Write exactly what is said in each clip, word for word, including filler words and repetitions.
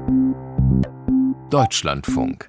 Deutschlandfunk.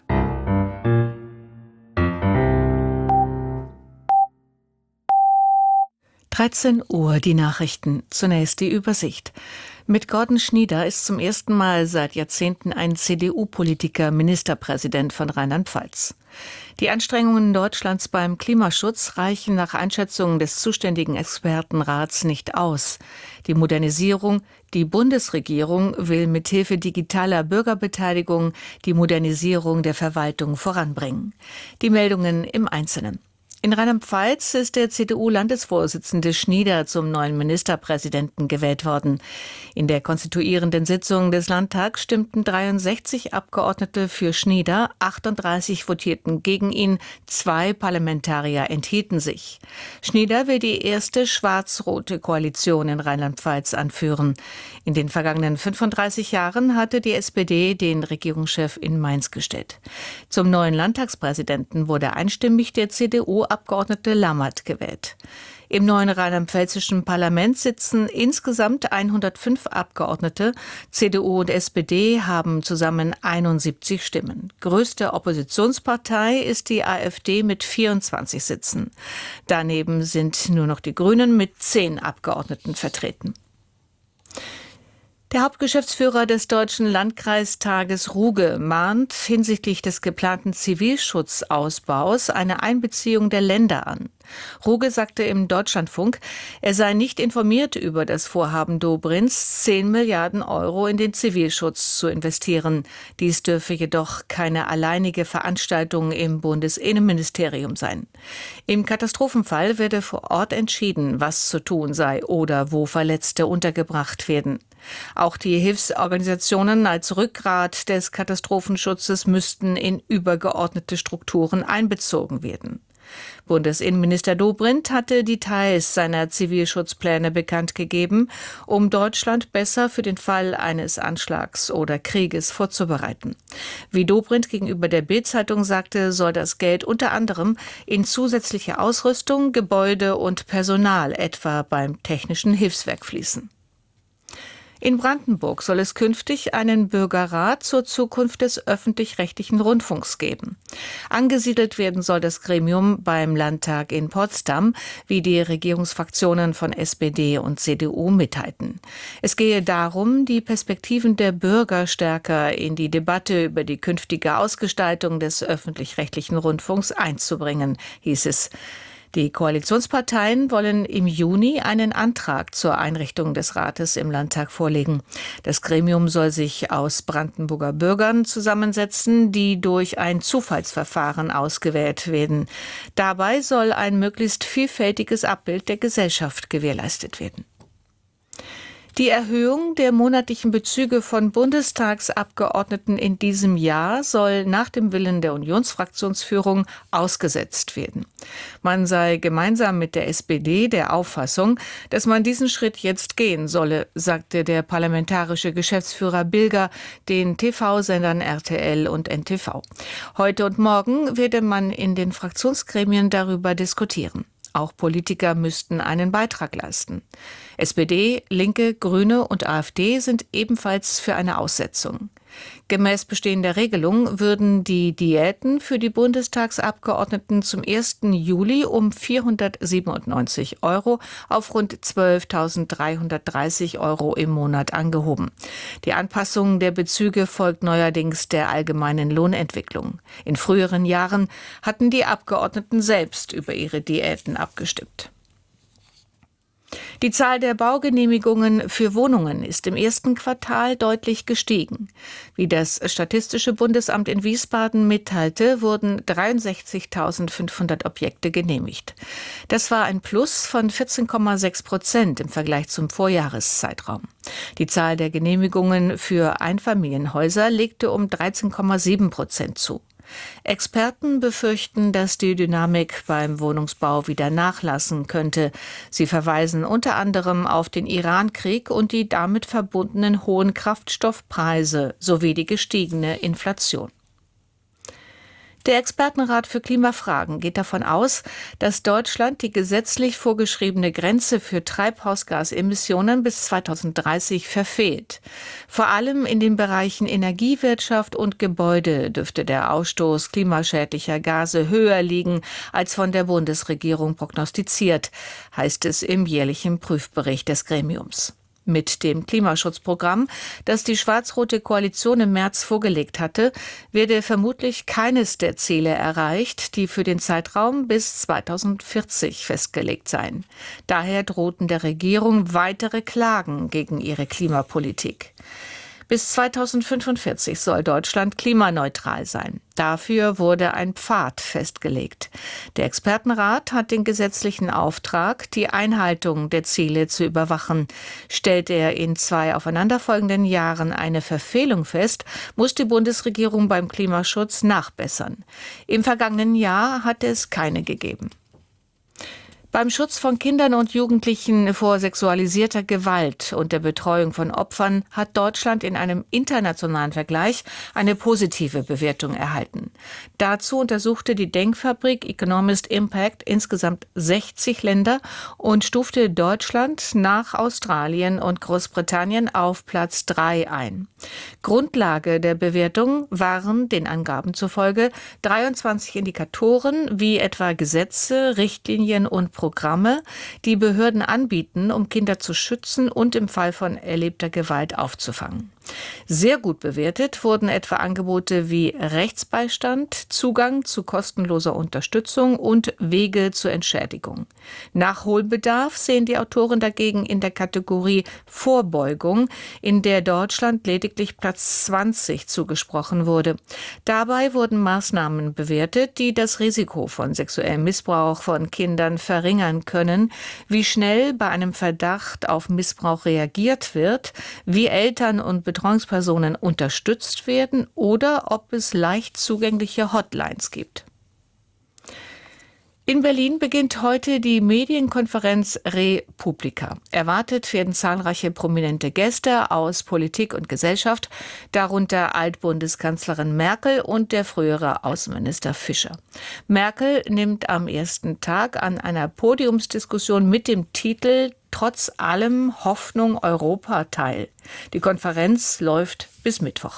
dreizehn Uhr, die Nachrichten. Zunächst die Übersicht. Mit Gordon Schnieder ist zum ersten Mal seit Jahrzehnten ein C D U-Politiker Ministerpräsident von Rheinland-Pfalz. Die Anstrengungen Deutschlands beim Klimaschutz reichen nach Einschätzung des zuständigen Expertenrats nicht aus. Die Modernisierung, die Bundesregierung will mithilfe digitaler Bürgerbeteiligung die Modernisierung der Verwaltung voranbringen. Die Meldungen im Einzelnen. In Rheinland-Pfalz ist der C D U-Landesvorsitzende Schnieder zum neuen Ministerpräsidenten gewählt worden. In der konstituierenden Sitzung des Landtags stimmten dreiundsechzig Abgeordnete für Schnieder, achtunddreißig votierten gegen ihn, zwei Parlamentarier enthielten sich. Schnieder will die erste schwarz-rote Koalition in Rheinland-Pfalz anführen. In den vergangenen fünfunddreißig Jahren hatte die S P D den Regierungschef in Mainz gestellt. Zum neuen Landtagspräsidenten wurde einstimmig der C D U-Abgeordnete Lammert gewählt. Im neuen rheinland-pfälzischen Parlament sitzen insgesamt hundertfünf Abgeordnete. C D U und S P D haben zusammen einundsiebzig Stimmen. Größte Oppositionspartei ist die AfD mit vierundzwanzig Sitzen. Daneben sind nur noch die Grünen mit zehn Abgeordneten vertreten. Der Hauptgeschäftsführer des Deutschen Landkreistages Ruge mahnt hinsichtlich des geplanten Zivilschutzausbaus eine Einbeziehung der Länder an. Ruge sagte im Deutschlandfunk, er sei nicht informiert über das Vorhaben Dobrinds, zehn Milliarden Euro in den Zivilschutz zu investieren. Dies dürfe jedoch keine alleinige Veranstaltung im Bundesinnenministerium sein. Im Katastrophenfall werde vor Ort entschieden, was zu tun sei oder wo Verletzte untergebracht werden. Auch die Hilfsorganisationen als Rückgrat des Katastrophenschutzes müssten in übergeordnete Strukturen einbezogen werden. Bundesinnenminister Dobrindt hatte Details seiner Zivilschutzpläne bekannt gegeben, um Deutschland besser für den Fall eines Anschlags oder Krieges vorzubereiten. Wie Dobrindt gegenüber der Bild-Zeitung sagte, soll das Geld unter anderem in zusätzliche Ausrüstung, Gebäude und Personal, etwa beim Technischen Hilfswerk, fließen. In Brandenburg soll es künftig einen Bürgerrat zur Zukunft des öffentlich-rechtlichen Rundfunks geben. Angesiedelt werden soll das Gremium beim Landtag in Potsdam, wie die Regierungsfraktionen von S P D und C D U mitteilten. Es gehe darum, die Perspektiven der Bürger stärker in die Debatte über die künftige Ausgestaltung des öffentlich-rechtlichen Rundfunks einzubringen, hieß es. Die Koalitionsparteien wollen im Juni einen Antrag zur Einrichtung des Rates im Landtag vorlegen. Das Gremium soll sich aus Brandenburger Bürgern zusammensetzen, die durch ein Zufallsverfahren ausgewählt werden. Dabei soll ein möglichst vielfältiges Abbild der Gesellschaft gewährleistet werden. Die Erhöhung der monatlichen Bezüge von Bundestagsabgeordneten in diesem Jahr soll nach dem Willen der Unionsfraktionsführung ausgesetzt werden. Man sei gemeinsam mit der S P D der Auffassung, dass man diesen Schritt jetzt gehen solle, sagte der parlamentarische Geschäftsführer Bilger den T V-Sendern R T L und N T V. Heute und morgen werde man in den Fraktionsgremien darüber diskutieren. Auch Politiker müssten einen Beitrag leisten. S P D, Linke, Grüne und AfD sind ebenfalls für eine Aussetzung. Gemäß bestehender Regelung würden die Diäten für die Bundestagsabgeordneten zum ersten Juli um vierhundertsiebenundneunzig Euro auf rund zwölftausenddreihundertdreißig Euro im Monat angehoben. Die Anpassung der Bezüge folgt neuerdings der allgemeinen Lohnentwicklung. In früheren Jahren hatten die Abgeordneten selbst über ihre Diäten abgestimmt. Die Zahl der Baugenehmigungen für Wohnungen ist im ersten Quartal deutlich gestiegen. Wie das Statistische Bundesamt in Wiesbaden mitteilte, wurden dreiundsechzigtausendfünfhundert Objekte genehmigt. Das war ein Plus von vierzehn Komma sechs Prozent im Vergleich zum Vorjahreszeitraum. Die Zahl der Genehmigungen für Einfamilienhäuser legte um dreizehn Komma sieben Prozent zu. Experten befürchten, dass die Dynamik beim Wohnungsbau wieder nachlassen könnte. Sie verweisen unter anderem auf den Iran-Krieg und die damit verbundenen hohen Kraftstoffpreise sowie die gestiegene Inflation. Der Expertenrat für Klimafragen geht davon aus, dass Deutschland die gesetzlich vorgeschriebene Grenze für Treibhausgasemissionen bis zweitausenddreißig verfehlt. Vor allem in den Bereichen Energiewirtschaft und Gebäude dürfte der Ausstoß klimaschädlicher Gase höher liegen als von der Bundesregierung prognostiziert, heißt es im jährlichen Prüfbericht des Gremiums. Mit dem Klimaschutzprogramm, das die schwarz-rote Koalition im März vorgelegt hatte, werde vermutlich keines der Ziele erreicht, die für den Zeitraum bis zweitausendvierzig festgelegt seien. Daher drohten der Regierung weitere Klagen gegen ihre Klimapolitik. Bis zweitausendfünfundvierzig soll Deutschland klimaneutral sein. Dafür wurde ein Pfad festgelegt. Der Expertenrat hat den gesetzlichen Auftrag, die Einhaltung der Ziele zu überwachen. Stellt er in zwei aufeinanderfolgenden Jahren eine Verfehlung fest, muss die Bundesregierung beim Klimaschutz nachbessern. Im vergangenen Jahr hat es keine gegeben. Beim Schutz von Kindern und Jugendlichen vor sexualisierter Gewalt und der Betreuung von Opfern hat Deutschland in einem internationalen Vergleich eine positive Bewertung erhalten. Dazu untersuchte die Denkfabrik Economist Impact insgesamt sechzig Länder und stufte Deutschland nach Australien und Großbritannien auf Platz drei ein. Grundlage der Bewertung waren den Angaben zufolge dreiundzwanzig Indikatoren wie etwa Gesetze, Richtlinien und Programme, die Behörden anbieten, um Kinder zu schützen und im Fall von erlebter Gewalt aufzufangen. Sehr gut bewertet wurden etwa Angebote wie Rechtsbeistand, Zugang zu kostenloser Unterstützung und Wege zur Entschädigung. Nachholbedarf sehen die Autoren dagegen in der Kategorie Vorbeugung, in der Deutschland lediglich Platz zwanzig zugesprochen wurde. Dabei wurden Maßnahmen bewertet, die das Risiko von sexuellem Missbrauch von Kindern verringern können, wie schnell bei einem Verdacht auf Missbrauch reagiert wird, wie Eltern und Betreuungspersonen unterstützt werden oder ob es leicht zugängliche Hotlines gibt. In Berlin beginnt heute die Medienkonferenz Republika. Erwartet werden zahlreiche prominente Gäste aus Politik und Gesellschaft, darunter Altbundeskanzlerin Merkel und der frühere Außenminister Fischer. Merkel nimmt am ersten Tag an einer Podiumsdiskussion mit dem Titel Trotz allem Hoffnung Europa teil. Die Konferenz läuft bis Mittwoch.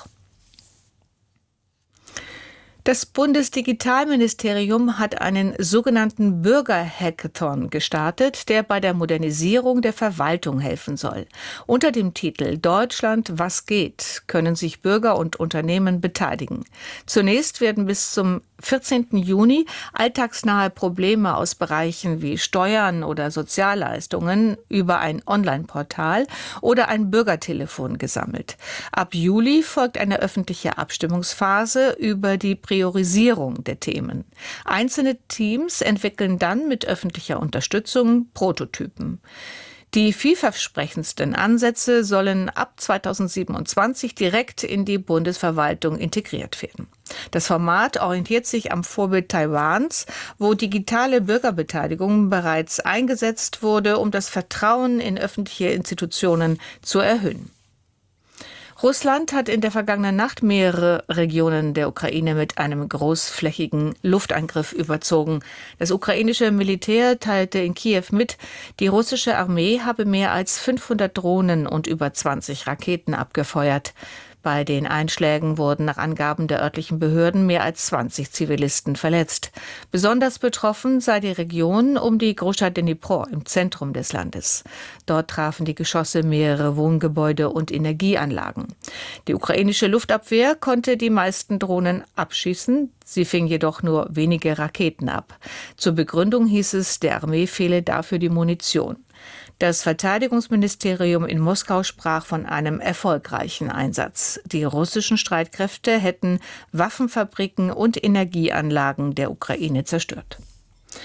Das Bundesdigitalministerium hat einen sogenannten Bürger-Hackathon gestartet, der bei der Modernisierung der Verwaltung helfen soll. Unter dem Titel Deutschland, was geht? Können sich Bürger und Unternehmen beteiligen. Zunächst werden bis zum vierzehnten Juni alltagsnahe Probleme aus Bereichen wie Steuern oder Sozialleistungen über ein Online-Portal oder ein Bürgertelefon gesammelt. Ab Juli folgt eine öffentliche Abstimmungsphase über die Priorisierung der Themen. Einzelne Teams entwickeln dann mit öffentlicher Unterstützung Prototypen. Die vielversprechendsten Ansätze sollen ab zweitausendsiebenundzwanzig direkt in die Bundesverwaltung integriert werden. Das Format orientiert sich am Vorbild Taiwans, wo digitale Bürgerbeteiligung bereits eingesetzt wurde, um das Vertrauen in öffentliche Institutionen zu erhöhen. Russland hat in der vergangenen Nacht mehrere Regionen der Ukraine mit einem großflächigen Luftangriff überzogen. Das ukrainische Militär teilte in Kiew mit, die russische Armee habe mehr als fünfhundert Drohnen und über zwanzig Raketen abgefeuert. Bei den Einschlägen wurden nach Angaben der örtlichen Behörden mehr als zwanzig Zivilisten verletzt. Besonders betroffen sei die Region um die Großstadt Dnipro im Zentrum des Landes. Dort trafen die Geschosse mehrere Wohngebäude und Energieanlagen. Die ukrainische Luftabwehr konnte die meisten Drohnen abschießen. Sie fing jedoch nur wenige Raketen ab. Zur Begründung hieß es, der Armee fehle dafür die Munition. Das Verteidigungsministerium in Moskau sprach von einem erfolgreichen Einsatz. Die russischen Streitkräfte hätten Waffenfabriken und Energieanlagen der Ukraine zerstört.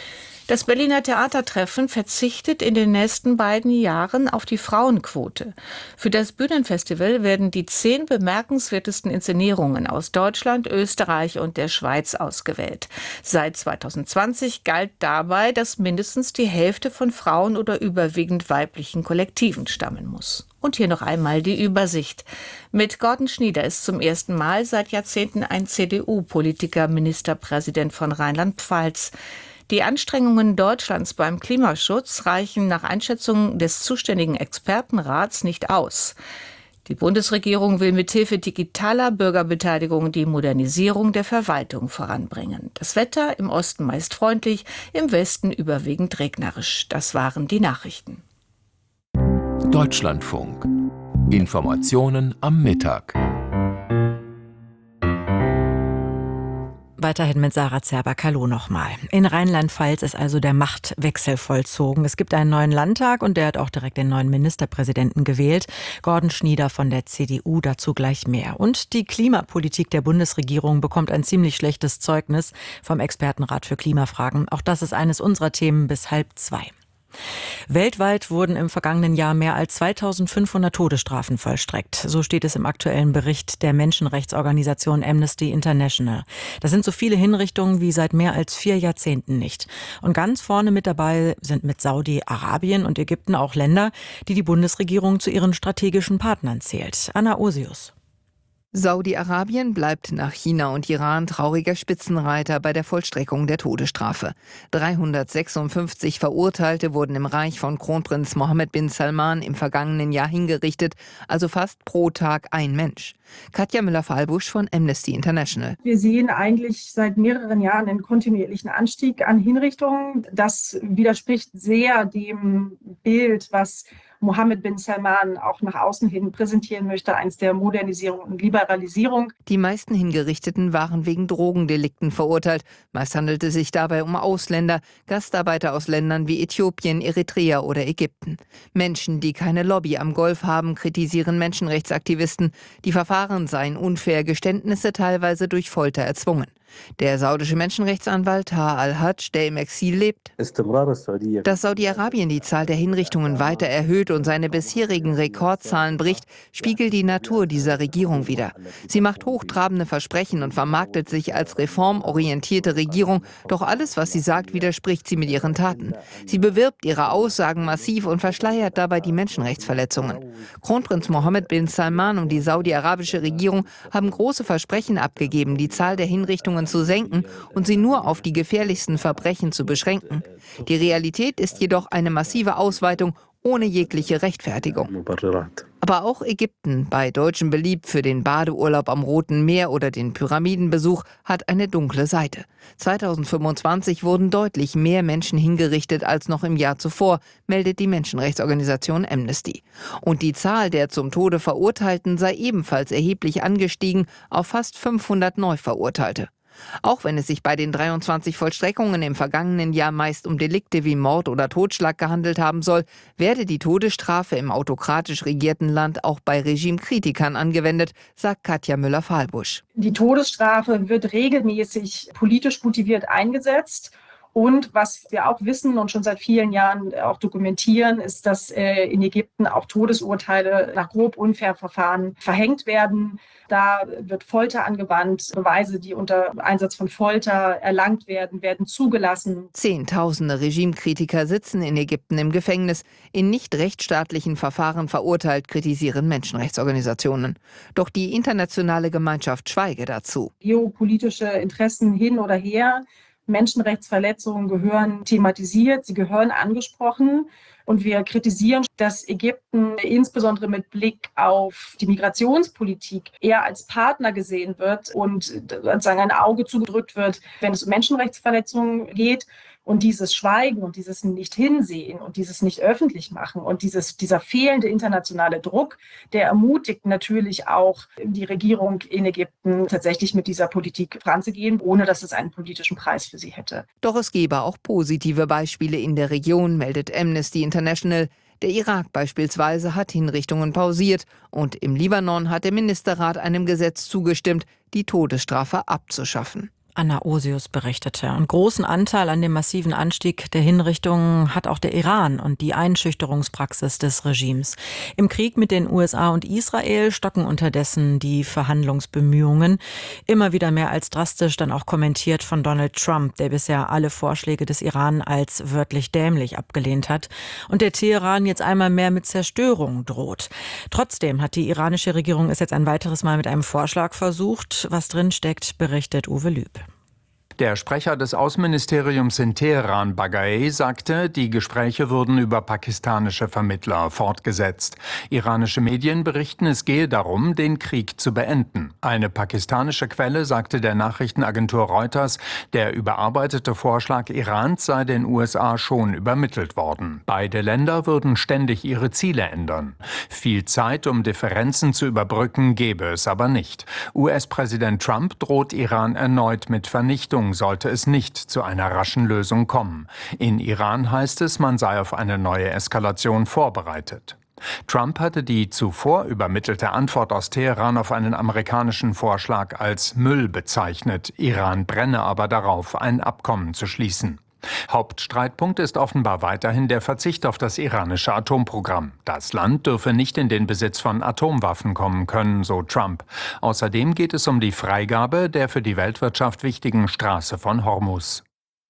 Das Berliner Theatertreffen verzichtet in den nächsten beiden Jahren auf die Frauenquote. Für das Bühnenfestival werden die zehn bemerkenswertesten Inszenierungen aus Deutschland, Österreich und der Schweiz ausgewählt. Seit zweitausendzwanzig galt dabei, dass mindestens die Hälfte von Frauen oder überwiegend weiblichen Kollektiven stammen muss. Und hier noch einmal die Übersicht. Mit Gordon Schnieder ist zum ersten Mal seit Jahrzehnten ein C D U-Politiker Ministerpräsident von Rheinland-Pfalz. Die Anstrengungen Deutschlands beim Klimaschutz reichen nach Einschätzung des zuständigen Expertenrats nicht aus. Die Bundesregierung will mithilfe digitaler Bürgerbeteiligung die Modernisierung der Verwaltung voranbringen. Das Wetter im Osten meist freundlich, im Westen überwiegend regnerisch. Das waren die Nachrichten. Deutschlandfunk. Informationen am Mittag. Weiterhin mit Sarah Zerber-Kahlo nochmal. In Rheinland-Pfalz ist also der Machtwechsel vollzogen. Es gibt einen neuen Landtag und der hat auch direkt den neuen Ministerpräsidenten gewählt. Gordon Schnieder von der C D U, dazu gleich mehr. Und die Klimapolitik der Bundesregierung bekommt ein ziemlich schlechtes Zeugnis vom Expertenrat für Klimafragen. Auch das ist eines unserer Themen bis halb zwei. Weltweit wurden im vergangenen Jahr mehr als zweitausendfünfhundert Todesstrafen vollstreckt. So steht es im aktuellen Bericht der Menschenrechtsorganisation Amnesty International. Das sind so viele Hinrichtungen wie seit mehr als vier Jahrzehnten nicht. Und ganz vorne mit dabei sind mit Saudi-Arabien und Ägypten auch Länder, die die Bundesregierung zu ihren strategischen Partnern zählt. Anna Osius. Saudi-Arabien bleibt nach China und Iran trauriger Spitzenreiter bei der Vollstreckung der Todesstrafe. dreihundertsechsundfünfzig Verurteilte wurden im Reich von Kronprinz Mohammed bin Salman im vergangenen Jahr hingerichtet, also fast pro Tag ein Mensch. Katja Müller-Fahlbusch von Amnesty International. Wir sehen eigentlich seit mehreren Jahren einen kontinuierlichen Anstieg an Hinrichtungen. Das widerspricht sehr dem Bild, was Mohammed bin Salman auch nach außen hin präsentieren möchte, eins der Modernisierung und Liberalisierung. Die meisten Hingerichteten waren wegen Drogendelikten verurteilt. Meist handelte es sich dabei um Ausländer, Gastarbeiter aus Ländern wie Äthiopien, Eritrea oder Ägypten. Menschen, die keine Lobby am Golf haben, kritisieren Menschenrechtsaktivisten. Die Verfahren seien unfair, Geständnisse teilweise durch Folter erzwungen. Der saudische Menschenrechtsanwalt Taha al-Hajj, der im Exil lebt, dass Saudi-Arabien die Zahl der Hinrichtungen weiter erhöht und seine bisherigen Rekordzahlen bricht, spiegelt die Natur dieser Regierung wider. Sie macht hochtrabende Versprechen und vermarktet sich als reformorientierte Regierung, doch alles, was sie sagt, widerspricht sie mit ihren Taten. Sie bewirbt ihre Aussagen massiv und verschleiert dabei die Menschenrechtsverletzungen. Kronprinz Mohammed bin Salman und die saudi-arabische Regierung haben große Versprechen abgegeben, die Zahl der Hinrichtungen zu senken und sie nur auf die gefährlichsten Verbrechen zu beschränken. Die Realität ist jedoch eine massive Ausweitung ohne jegliche Rechtfertigung. Aber auch Ägypten, bei Deutschen beliebt für den Badeurlaub am Roten Meer oder den Pyramidenbesuch, hat eine dunkle Seite. zweitausendfünfundzwanzig wurden deutlich mehr Menschen hingerichtet als noch im Jahr zuvor, meldet die Menschenrechtsorganisation Amnesty. Und die Zahl der zum Tode Verurteilten sei ebenfalls erheblich angestiegen auf fast fünfhundert Neuverurteilte. Auch wenn es sich bei den dreiundzwanzig Vollstreckungen im vergangenen Jahr meist um Delikte wie Mord oder Totschlag gehandelt haben soll, werde die Todesstrafe im autokratisch regierten Land auch bei Regimekritikern angewendet, sagt Katja Müller-Fahlbusch. Die Todesstrafe wird regelmäßig politisch motiviert eingesetzt. Und was wir auch wissen und schon seit vielen Jahren auch dokumentieren, ist, dass äh, in Ägypten auch Todesurteile nach grob unfair Verfahren verhängt werden. Da wird Folter angewandt. Beweise, die unter Einsatz von Folter erlangt werden, werden zugelassen. Zehntausende Regimekritiker sitzen in Ägypten im Gefängnis. In nicht rechtsstaatlichen Verfahren verurteilt, kritisieren Menschenrechtsorganisationen. Doch die internationale Gemeinschaft schweige dazu. Geopolitische Interessen hin oder her. Menschenrechtsverletzungen gehören thematisiert, sie gehören angesprochen. Und wir kritisieren, dass Ägypten insbesondere mit Blick auf die Migrationspolitik eher als Partner gesehen wird und sozusagen ein Auge zugedrückt wird, wenn es um Menschenrechtsverletzungen geht. Und dieses Schweigen und dieses Nicht-Hinsehen und dieses Nicht-Öffentlich machen und dieses, dieser fehlende internationale Druck, der ermutigt natürlich auch die Regierung in Ägypten tatsächlich mit dieser Politik voranzugehen, ohne dass es einen politischen Preis für sie hätte. Doch es gebe auch positive Beispiele in der Region, meldet Amnesty International. Der Irak beispielsweise hat Hinrichtungen pausiert und im Libanon hat der Ministerrat einem Gesetz zugestimmt, die Todesstrafe abzuschaffen. Anna Osius berichtete. Einen großen Anteil an dem massiven Anstieg der Hinrichtungen hat auch der Iran und die Einschüchterungspraxis des Regimes. Im Krieg mit den U S A und Israel stocken unterdessen die Verhandlungsbemühungen. Immer wieder mehr als drastisch dann auch kommentiert von Donald Trump, der bisher alle Vorschläge des Iran als wörtlich dämlich abgelehnt hat und der Teheran jetzt einmal mehr mit Zerstörung droht. Trotzdem hat die iranische Regierung es jetzt ein weiteres Mal mit einem Vorschlag versucht. Was drin steckt, berichtet Uwe Lüb. Der Sprecher des Außenministeriums in Teheran, Bagaei, sagte, die Gespräche würden über pakistanische Vermittler fortgesetzt. Iranische Medien berichten, es gehe darum, den Krieg zu beenden. Eine pakistanische Quelle sagte der Nachrichtenagentur Reuters, der überarbeitete Vorschlag Irans sei den U S A schon übermittelt worden. Beide Länder würden ständig ihre Ziele ändern. Viel Zeit, um Differenzen zu überbrücken, gäbe es aber nicht. U S-Präsident Trump droht Iran erneut mit Vernichtung, sollte es nicht zu einer raschen Lösung kommen. In Iran heißt es, man sei auf eine neue Eskalation vorbereitet. Trump hatte die zuvor übermittelte Antwort aus Teheran auf einen amerikanischen Vorschlag als Müll bezeichnet. Iran brenne aber darauf, ein Abkommen zu schließen. Hauptstreitpunkt ist offenbar weiterhin der Verzicht auf das iranische Atomprogramm. Das Land dürfe nicht in den Besitz von Atomwaffen kommen können, so Trump. Außerdem geht es um die Freigabe der für die Weltwirtschaft wichtigen Straße von Hormuz.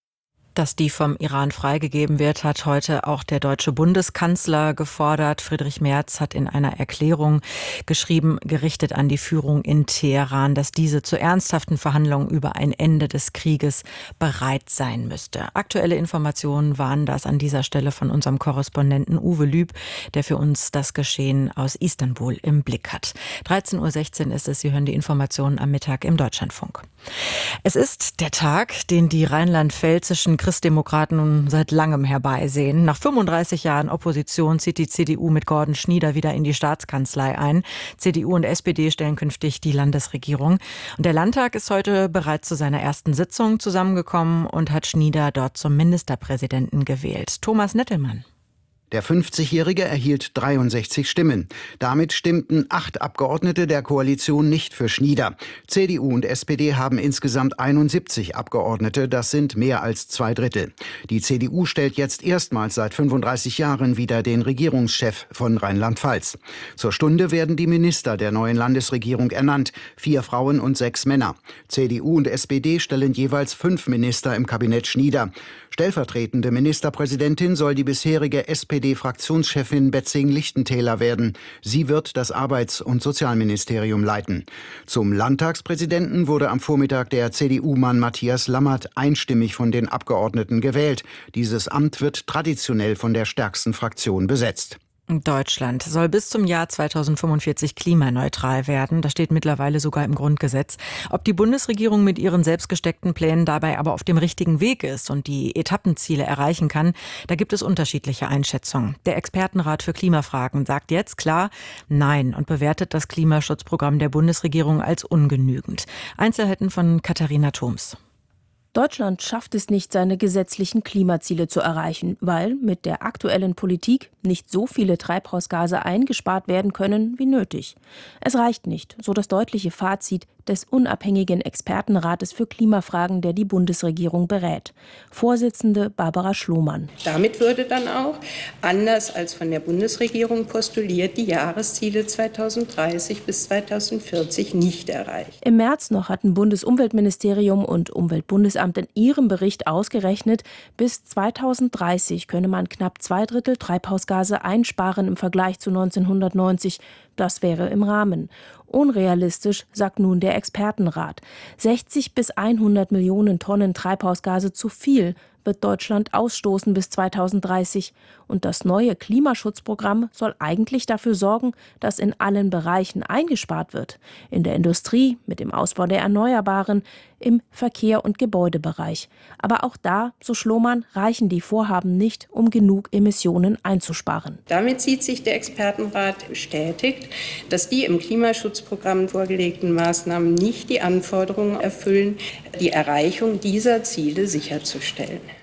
Dass die vom Iran freigegeben wird, hat heute auch der deutsche Bundeskanzler gefordert. Friedrich Merz hat in einer Erklärung geschrieben, gerichtet an die Führung in Teheran, dass diese zu ernsthaften Verhandlungen über ein Ende des Krieges bereit sein müsste. Aktuelle Informationen waren das an dieser Stelle von unserem Korrespondenten Uwe Lüb, der für uns das Geschehen aus Istanbul im Blick hat. dreizehn Uhr sechzehn ist es, Sie hören die Informationen am Mittag im Deutschlandfunk. Es ist der Tag, den die rheinland-pfälzischen Christdemokraten nun seit langem herbeisehen. Nach fünfunddreißig Jahren Opposition zieht die C D U mit Gordon Schnieder wieder in die Staatskanzlei ein. C D U und S P D stellen künftig die Landesregierung. Und der Landtag ist heute bereits zu seiner ersten Sitzung zusammengekommen und hat Schnieder dort zum Ministerpräsidenten gewählt. Thomas Nettelmann. Der fünfzigjährige erhielt dreiundsechzig Stimmen. Damit stimmten acht Abgeordnete der Koalition nicht für Schnieder. C D U und S P D haben insgesamt einundsiebzig Abgeordnete, das sind mehr als zwei Drittel. Die C D U stellt jetzt erstmals seit fünfunddreißig Jahren wieder den Regierungschef von Rheinland-Pfalz. Zur Stunde werden die Minister der neuen Landesregierung ernannt, vier Frauen und sechs Männer. C D U und S P D stellen jeweils fünf Minister im Kabinett Schnieder. Stellvertretende Ministerpräsidentin soll die bisherige S P D-Fraktionschefin Betzing-Lichtentäler werden. Sie wird das Arbeits- und Sozialministerium leiten. Zum Landtagspräsidenten wurde am Vormittag der C D U-Mann Matthias Lammert einstimmig von den Abgeordneten gewählt. Dieses Amt wird traditionell von der stärksten Fraktion besetzt. Deutschland soll bis zum Jahr zweitausendfünfundvierzig klimaneutral werden. Das steht mittlerweile sogar im Grundgesetz. Ob die Bundesregierung mit ihren selbst gesteckten Plänen dabei aber auf dem richtigen Weg ist und die Etappenziele erreichen kann, da gibt es unterschiedliche Einschätzungen. Der Expertenrat für Klimafragen sagt jetzt klar Nein und bewertet das Klimaschutzprogramm der Bundesregierung als ungenügend. Einzelheiten von Katharina Thoms. Deutschland schafft es nicht, seine gesetzlichen Klimaziele zu erreichen, weil mit der aktuellen Politik nicht so viele Treibhausgase eingespart werden können wie nötig. Es reicht nicht, so das deutliche Fazit des unabhängigen Expertenrates für Klimafragen, der die Bundesregierung berät. Vorsitzende Barbara Schlomann. Damit würde dann auch, anders als von der Bundesregierung postuliert, die Jahresziele zweitausenddreißig bis zweitausendvierzig nicht erreicht. Im März noch hatten Bundesumweltministerium und Umweltbundesamt in ihrem Bericht ausgerechnet, bis zweitausenddreißig könne man knapp zwei Drittel Treibhausgase einsparen im Vergleich zu neunzehnhundertneunzig. Das wäre im Rahmen. Unrealistisch, sagt nun der Expertenrat. sechzig bis hundert Millionen Tonnen Treibhausgase zu viel wird Deutschland ausstoßen bis zweitausenddreißig. Und das neue Klimaschutzprogramm soll eigentlich dafür sorgen, dass in allen Bereichen eingespart wird. In der Industrie, mit dem Ausbau der Erneuerbaren, im Verkehr- und Gebäudebereich. Aber auch da, so Schlomann, reichen die Vorhaben nicht, um genug Emissionen einzusparen. Damit sieht sich der Expertenrat bestätigt, dass die im Klimaschutzprogramm vorgelegten Maßnahmen nicht die Anforderungen erfüllen, die Erreichung dieser Ziele sicherzustellen.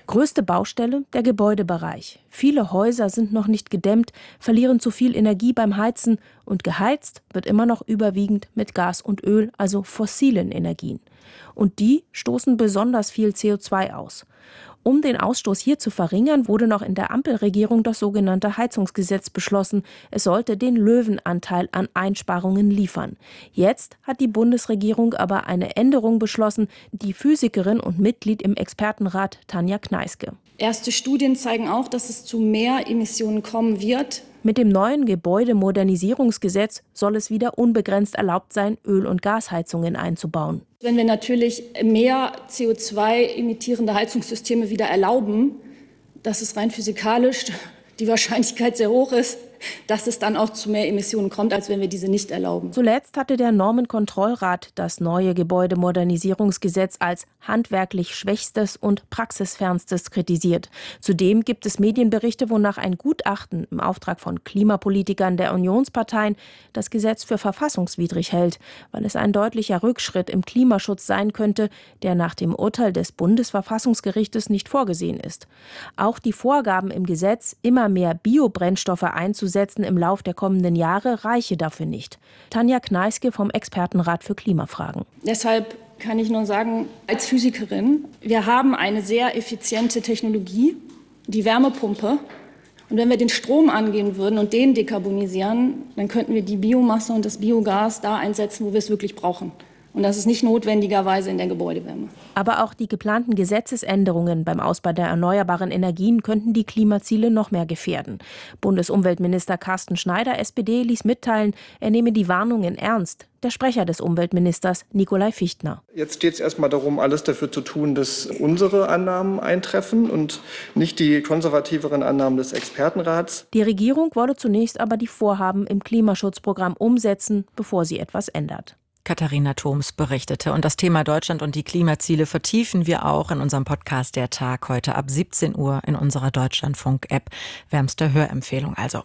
Größte Baustelle der Gebäudebereich. Viele Häuser sind noch nicht gedämmt, verlieren zu viel Energie beim Heizen und geheizt wird immer noch überwiegend mit Gas und Öl, also fossilen Energien. Und die stoßen besonders viel C O zwei aus. Um den Ausstoß hier zu verringern, wurde noch in der Ampelregierung das sogenannte Heizungsgesetz beschlossen. Es sollte den Löwenanteil an Einsparungen liefern. Jetzt hat die Bundesregierung aber eine Änderung beschlossen, die Physikerin und Mitglied im Expertenrat Tanja Kneiske. Erste Studien zeigen auch, dass es zu mehr Emissionen kommen wird. Mit dem neuen Gebäudemodernisierungsgesetz soll es wieder unbegrenzt erlaubt sein, Öl- und Gasheizungen einzubauen. Wenn wir natürlich mehr C O zwei emittierende Heizungssysteme wieder erlauben, dass es rein physikalisch die Wahrscheinlichkeit sehr hoch ist, dass es dann auch zu mehr Emissionen kommt, als wenn wir diese nicht erlauben. Zuletzt hatte der Normenkontrollrat das neue Gebäudemodernisierungsgesetz als handwerklich schwächstes und praxisfernstes kritisiert. Zudem gibt es Medienberichte, wonach ein Gutachten im Auftrag von Klimapolitikern der Unionsparteien das Gesetz für verfassungswidrig hält, weil es ein deutlicher Rückschritt im Klimaschutz sein könnte, der nach dem Urteil des Bundesverfassungsgerichtes nicht vorgesehen ist. Auch die Vorgaben im Gesetz, immer mehr Biobrennstoffe einzusetzen, im Lauf der kommenden Jahre reiche dafür nicht. Tanja Kneiske vom Expertenrat für Klimafragen. Deshalb kann ich nur sagen, als Physikerin, wir haben eine sehr effiziente Technologie, die Wärmepumpe. Und wenn wir den Strom angehen würden und den dekarbonisieren, dann könnten wir die Biomasse und das Biogas da einsetzen, wo wir es wirklich brauchen. Und das ist nicht notwendigerweise in der Gebäudewärme. Aber auch die geplanten Gesetzesänderungen beim Ausbau der erneuerbaren Energien könnten die Klimaziele noch mehr gefährden. Bundesumweltminister Carsten Schneider, S P D, ließ mitteilen, er nehme die Warnungen ernst. Der Sprecher des Umweltministers, Nikolai Fichtner. Jetzt steht es erstmal darum, alles dafür zu tun, dass unsere Annahmen eintreffen und nicht die konservativeren Annahmen des Expertenrats. Die Regierung wolle zunächst aber die Vorhaben im Klimaschutzprogramm umsetzen, bevor sie etwas ändert. Katharina Thoms berichtete. Und das Thema Deutschland und die Klimaziele vertiefen wir auch in unserem Podcast Der Tag heute ab siebzehn Uhr in unserer Deutschlandfunk-App. Wärmste Hörempfehlung also.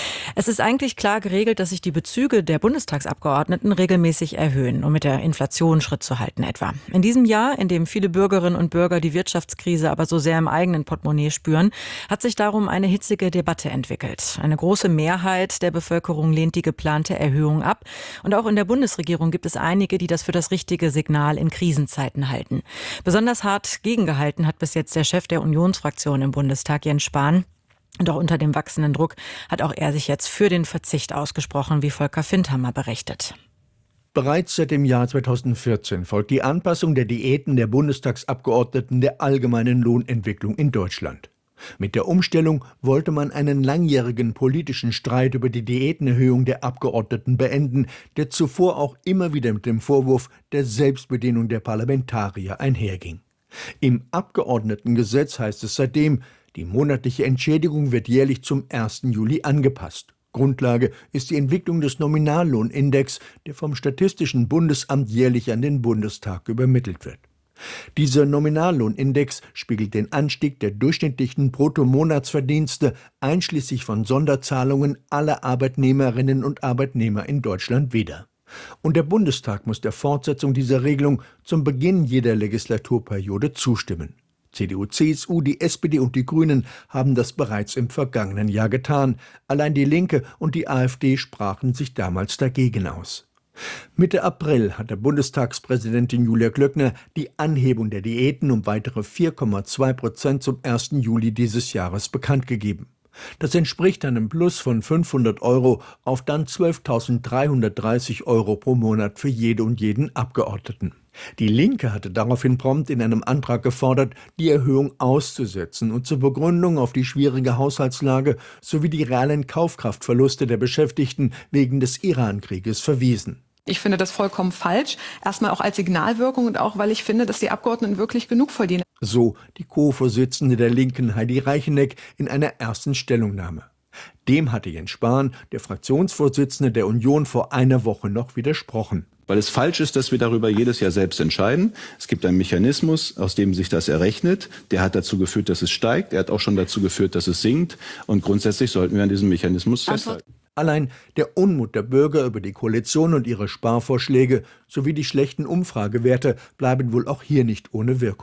Es ist eigentlich klar geregelt, dass sich die Bezüge der Bundestagsabgeordneten regelmäßig erhöhen, um mit der Inflation Schritt zu halten etwa. In diesem Jahr, in dem viele Bürgerinnen und Bürger die Wirtschaftskrise aber so sehr im eigenen Portemonnaie spüren, hat sich darum eine hitzige Debatte entwickelt. Eine große Mehrheit der Bevölkerung lehnt die geplante Erhöhung ab. Und auch in der Bundesregierung gibt es einige, die das für das richtige Signal in Krisenzeiten halten. Besonders hart gegengehalten hat bis jetzt der Chef der Unionsfraktion im Bundestag, Jens Spahn. Und auch unter dem wachsenden Druck hat auch er sich jetzt für den Verzicht ausgesprochen, wie Volker Findhammer berichtet. Bereits seit dem Jahr zweitausendvierzehn folgt die Anpassung der Diäten der Bundestagsabgeordneten der allgemeinen Lohnentwicklung in Deutschland. Mit der Umstellung wollte man einen langjährigen politischen Streit über die Diätenerhöhung der Abgeordneten beenden, der zuvor auch immer wieder mit dem Vorwurf der Selbstbedienung der Parlamentarier einherging. Im Abgeordnetengesetz heißt es seitdem, die monatliche Entschädigung wird jährlich zum ersten Juli angepasst. Grundlage ist die Entwicklung des Nominallohnindex, der vom Statistischen Bundesamt jährlich an den Bundestag übermittelt wird. Dieser Nominallohnindex spiegelt den Anstieg der durchschnittlichen Bruttomonatsverdienste einschließlich von Sonderzahlungen aller Arbeitnehmerinnen und Arbeitnehmer in Deutschland wider. Und der Bundestag muss der Fortsetzung dieser Regelung zum Beginn jeder Legislaturperiode zustimmen. C D U, C S U, die S P D und die Grünen haben das bereits im vergangenen Jahr getan. Allein die Linke und die AfD sprachen sich damals dagegen aus. Mitte April hat der Bundestagspräsidentin Julia Klöckner die Anhebung der Diäten um weitere vier Komma zwei Prozent zum ersten Juli dieses Jahres bekannt gegeben. Das entspricht einem Plus von fünfhundert Euro auf dann zwölftausenddreihundertdreißig Euro pro Monat für jede und jeden Abgeordneten. Die Linke hatte daraufhin prompt in einem Antrag gefordert, die Erhöhung auszusetzen und zur Begründung auf die schwierige Haushaltslage sowie die realen Kaufkraftverluste der Beschäftigten wegen des Iran-Krieges verwiesen. Ich finde das vollkommen falsch, erstmal auch als Signalwirkung und auch, weil ich finde, dass die Abgeordneten wirklich genug verdienen. So die Co-Vorsitzende der Linken Heidi Reicheneck in einer ersten Stellungnahme. Dem hatte Jens Spahn, der Fraktionsvorsitzende der Union, vor einer Woche noch widersprochen. Weil es falsch ist, dass wir darüber jedes Jahr selbst entscheiden. Es gibt einen Mechanismus, aus dem sich das errechnet. Der hat dazu geführt, dass es steigt. Er hat auch schon dazu geführt, dass es sinkt. Und grundsätzlich sollten wir an diesem Mechanismus festhalten. Allein der Unmut der Bürger über die Koalition und ihre Sparvorschläge sowie die schlechten Umfragewerte bleiben wohl auch hier nicht ohne Wirkung.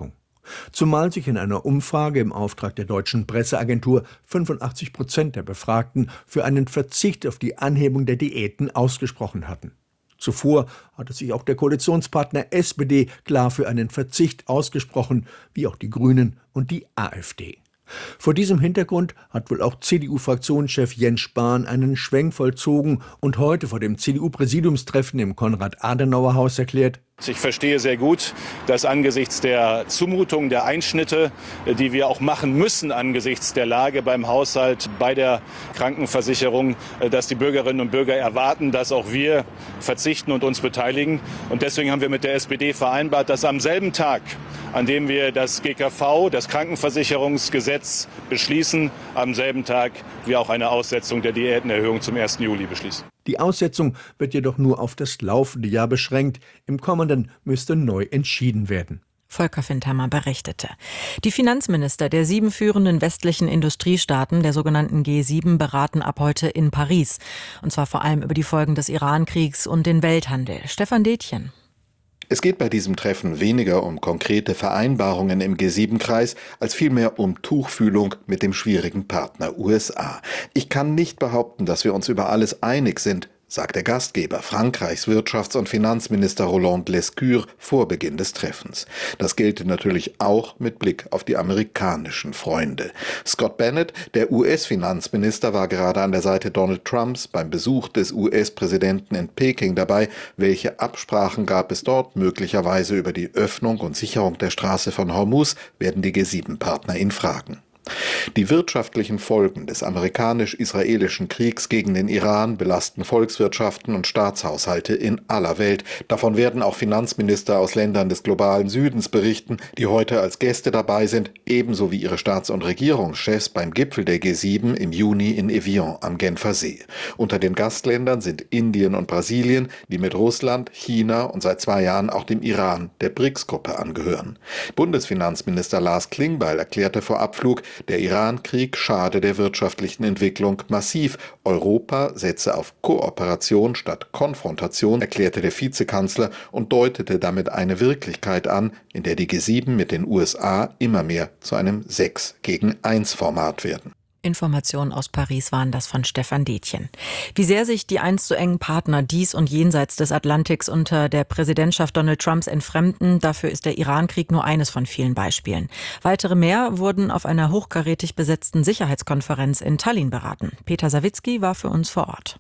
Zumal sich in einer Umfrage im Auftrag der deutschen Presseagentur fünfundachtzig Prozent der Befragten für einen Verzicht auf die Anhebung der Diäten ausgesprochen hatten. Zuvor hatte sich auch der Koalitionspartner S P D klar für einen Verzicht ausgesprochen, wie auch die Grünen und die AfD. Vor diesem Hintergrund hat wohl auch C D U-Fraktionschef Jens Spahn einen Schwenk vollzogen und heute vor dem C D U-Präsidiumstreffen im Konrad-Adenauer-Haus erklärt: Ich verstehe sehr gut, dass angesichts der Zumutung, der Einschnitte, die wir auch machen müssen angesichts der Lage beim Haushalt, bei der Krankenversicherung, dass die Bürgerinnen und Bürger erwarten, dass auch wir verzichten und uns beteiligen. Und deswegen haben wir mit der S P D vereinbart, dass am selben Tag, an dem wir das G K V, das Krankenversicherungsgesetz, beschließen, am selben Tag wir auch eine Aussetzung der Diätenerhöhung zum ersten Juli beschließen. Die Aussetzung wird jedoch nur auf das laufende Jahr beschränkt. Im kommenden müsste neu entschieden werden. Volker Findhammer berichtete. Die Finanzminister der sieben führenden westlichen Industriestaaten, der sogenannten G sieben, beraten ab heute in Paris. Und zwar vor allem über die Folgen des Iran-Kriegs und den Welthandel. Stefan Detjen. Es geht bei diesem Treffen weniger um konkrete Vereinbarungen im G sieben Kreis, als vielmehr um Tuchfühlung mit dem schwierigen Partner U S A. Ich kann nicht behaupten, dass wir uns über alles einig sind, sagt der Gastgeber, Frankreichs Wirtschafts- und Finanzminister Roland Lescure vor Beginn des Treffens. Das gelte natürlich auch mit Blick auf die amerikanischen Freunde. Scott Bennett, der U S-Finanzminister, war gerade an der Seite Donald Trumps beim Besuch des U S-Präsidenten in Peking dabei. Welche Absprachen gab es dort? Möglicherweise über die Öffnung und Sicherung der Straße von Hormuz werden die G sieben Partner ihn fragen. Die wirtschaftlichen Folgen des amerikanisch-israelischen Kriegs gegen den Iran belasten Volkswirtschaften und Staatshaushalte in aller Welt. Davon werden auch Finanzminister aus Ländern des globalen Südens berichten, die heute als Gäste dabei sind, ebenso wie ihre Staats- und Regierungschefs beim Gipfel der G sieben im Juni in Evian am Genfer See. Unter den Gastländern sind Indien und Brasilien, die mit Russland, China und seit zwei Jahren auch dem Iran der B R I C S-Gruppe angehören. Bundesfinanzminister Lars Klingbeil erklärte vor Abflug, der Iran-Krieg schade der wirtschaftlichen Entwicklung massiv. Europa setze auf Kooperation statt Konfrontation, erklärte der Vizekanzler und deutete damit eine Wirklichkeit an, in der die G sieben mit den U S A immer mehr zu einem sechs gegen eins Format werden. Informationen aus Paris waren das von Stefan Detjen. Wie sehr sich die einst so engen Partner dies und jenseits des Atlantiks unter der Präsidentschaft Donald Trumps entfremden, dafür ist der Iran-Krieg nur eines von vielen Beispielen. Weitere mehr wurden auf einer hochkarätig besetzten Sicherheitskonferenz in Tallinn beraten. Peter Sawicki war für uns vor Ort.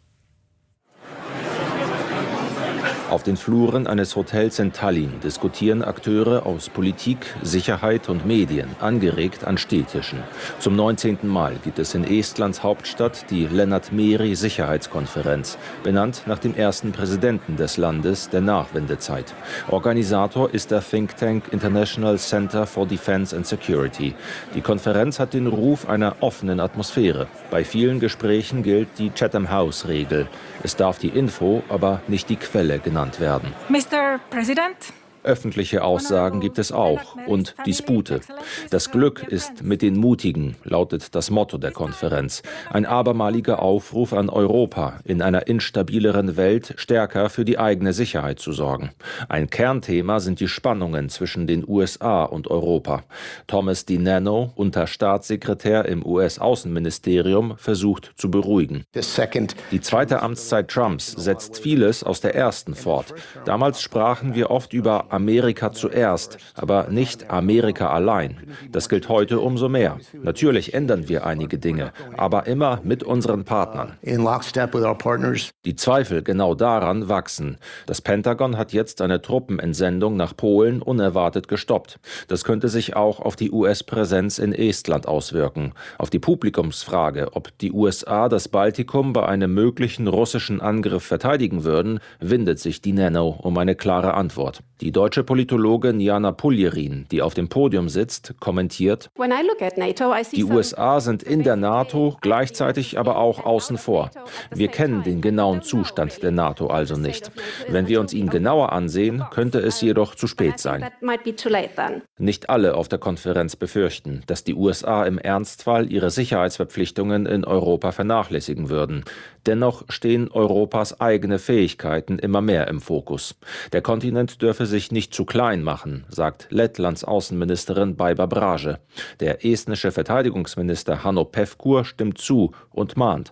Auf den Fluren eines Hotels in Tallinn diskutieren Akteure aus Politik, Sicherheit und Medien, angeregt an Stehtischen. Zum neunzehnten Mal gibt es in Estlands Hauptstadt die Lennart Meri Sicherheitskonferenz, benannt nach dem ersten Präsidenten des Landes der Nachwendezeit. Organisator ist der Think Tank International Center for Defense and Security. Die Konferenz hat den Ruf einer offenen Atmosphäre. Bei vielen Gesprächen gilt die Chatham-House-Regel. Es darf die Info, aber nicht die Quelle genannt werden. Mister President. Öffentliche Aussagen gibt es auch und Dispute. Das Glück ist mit den Mutigen, lautet das Motto der Konferenz. Ein abermaliger Aufruf an Europa, in einer instabileren Welt stärker für die eigene Sicherheit zu sorgen. Ein Kernthema sind die Spannungen zwischen den U S A und Europa. Thomas DiNanno, Unterstaatssekretär im U S-Außenministerium, versucht zu beruhigen. Die zweite Amtszeit Trumps setzt vieles aus der ersten fort. Damals sprachen wir oft über Amerika zuerst, aber nicht Amerika allein. Das gilt heute umso mehr. Natürlich ändern wir einige Dinge, aber immer mit unseren Partnern. Die Zweifel genau daran wachsen. Das Pentagon hat jetzt eine Truppenentsendung nach Polen unerwartet gestoppt. Das könnte sich auch auf die U S-Präsenz in Estland auswirken. Auf die Publikumsfrage, ob die U S A das Baltikum bei einem möglichen russischen Angriff verteidigen würden, windet sich DiNanno um eine klare Antwort. Die deutsche Politologin Jana Puljerin, die auf dem Podium sitzt, kommentiert: Die U S A sind in der NATO, gleichzeitig aber auch außen vor. Wir kennen den genauen Zustand der NATO also nicht. Wenn wir uns ihn genauer ansehen, könnte es jedoch zu spät sein. Nicht alle auf der Konferenz befürchten, dass die U S A im Ernstfall ihre Sicherheitsverpflichtungen in Europa vernachlässigen würden. Dennoch stehen Europas eigene Fähigkeiten immer mehr im Fokus. Der Kontinent dürfe dürfe sich nicht zu klein machen, sagt Lettlands Außenministerin Baiba Brage. Der estnische Verteidigungsminister Hanno Pevkur stimmt zu und mahnt.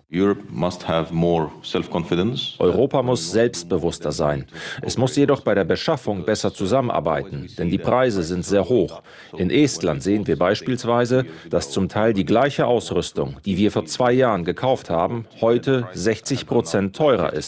Europa muss selbstbewusster sein. Es muss jedoch bei der Beschaffung besser zusammenarbeiten, denn die Preise sind sehr hoch. In Estland sehen wir beispielsweise, dass zum Teil die gleiche Ausrüstung, die wir vor zwei Jahren gekauft haben, heute sechzig Prozent teurer ist.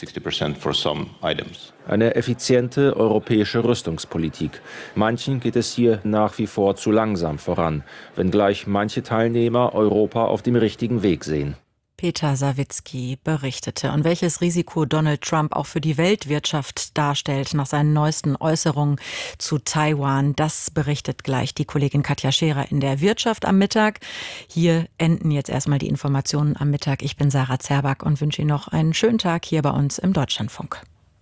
Eine effiziente europäische Rüstungspolitik. Manchen geht es hier nach wie vor zu langsam voran, wenngleich manche Teilnehmer Europa auf dem richtigen Weg sehen. Peter Sawicki berichtete. Und welches Risiko Donald Trump auch für die Weltwirtschaft darstellt nach seinen neuesten Äußerungen zu Taiwan, das berichtet gleich die Kollegin Katja Scherer in der Wirtschaft am Mittag. Hier enden jetzt erstmal die Informationen am Mittag. Ich bin Sarah Zerback und wünsche Ihnen noch einen schönen Tag hier bei uns im Deutschlandfunk.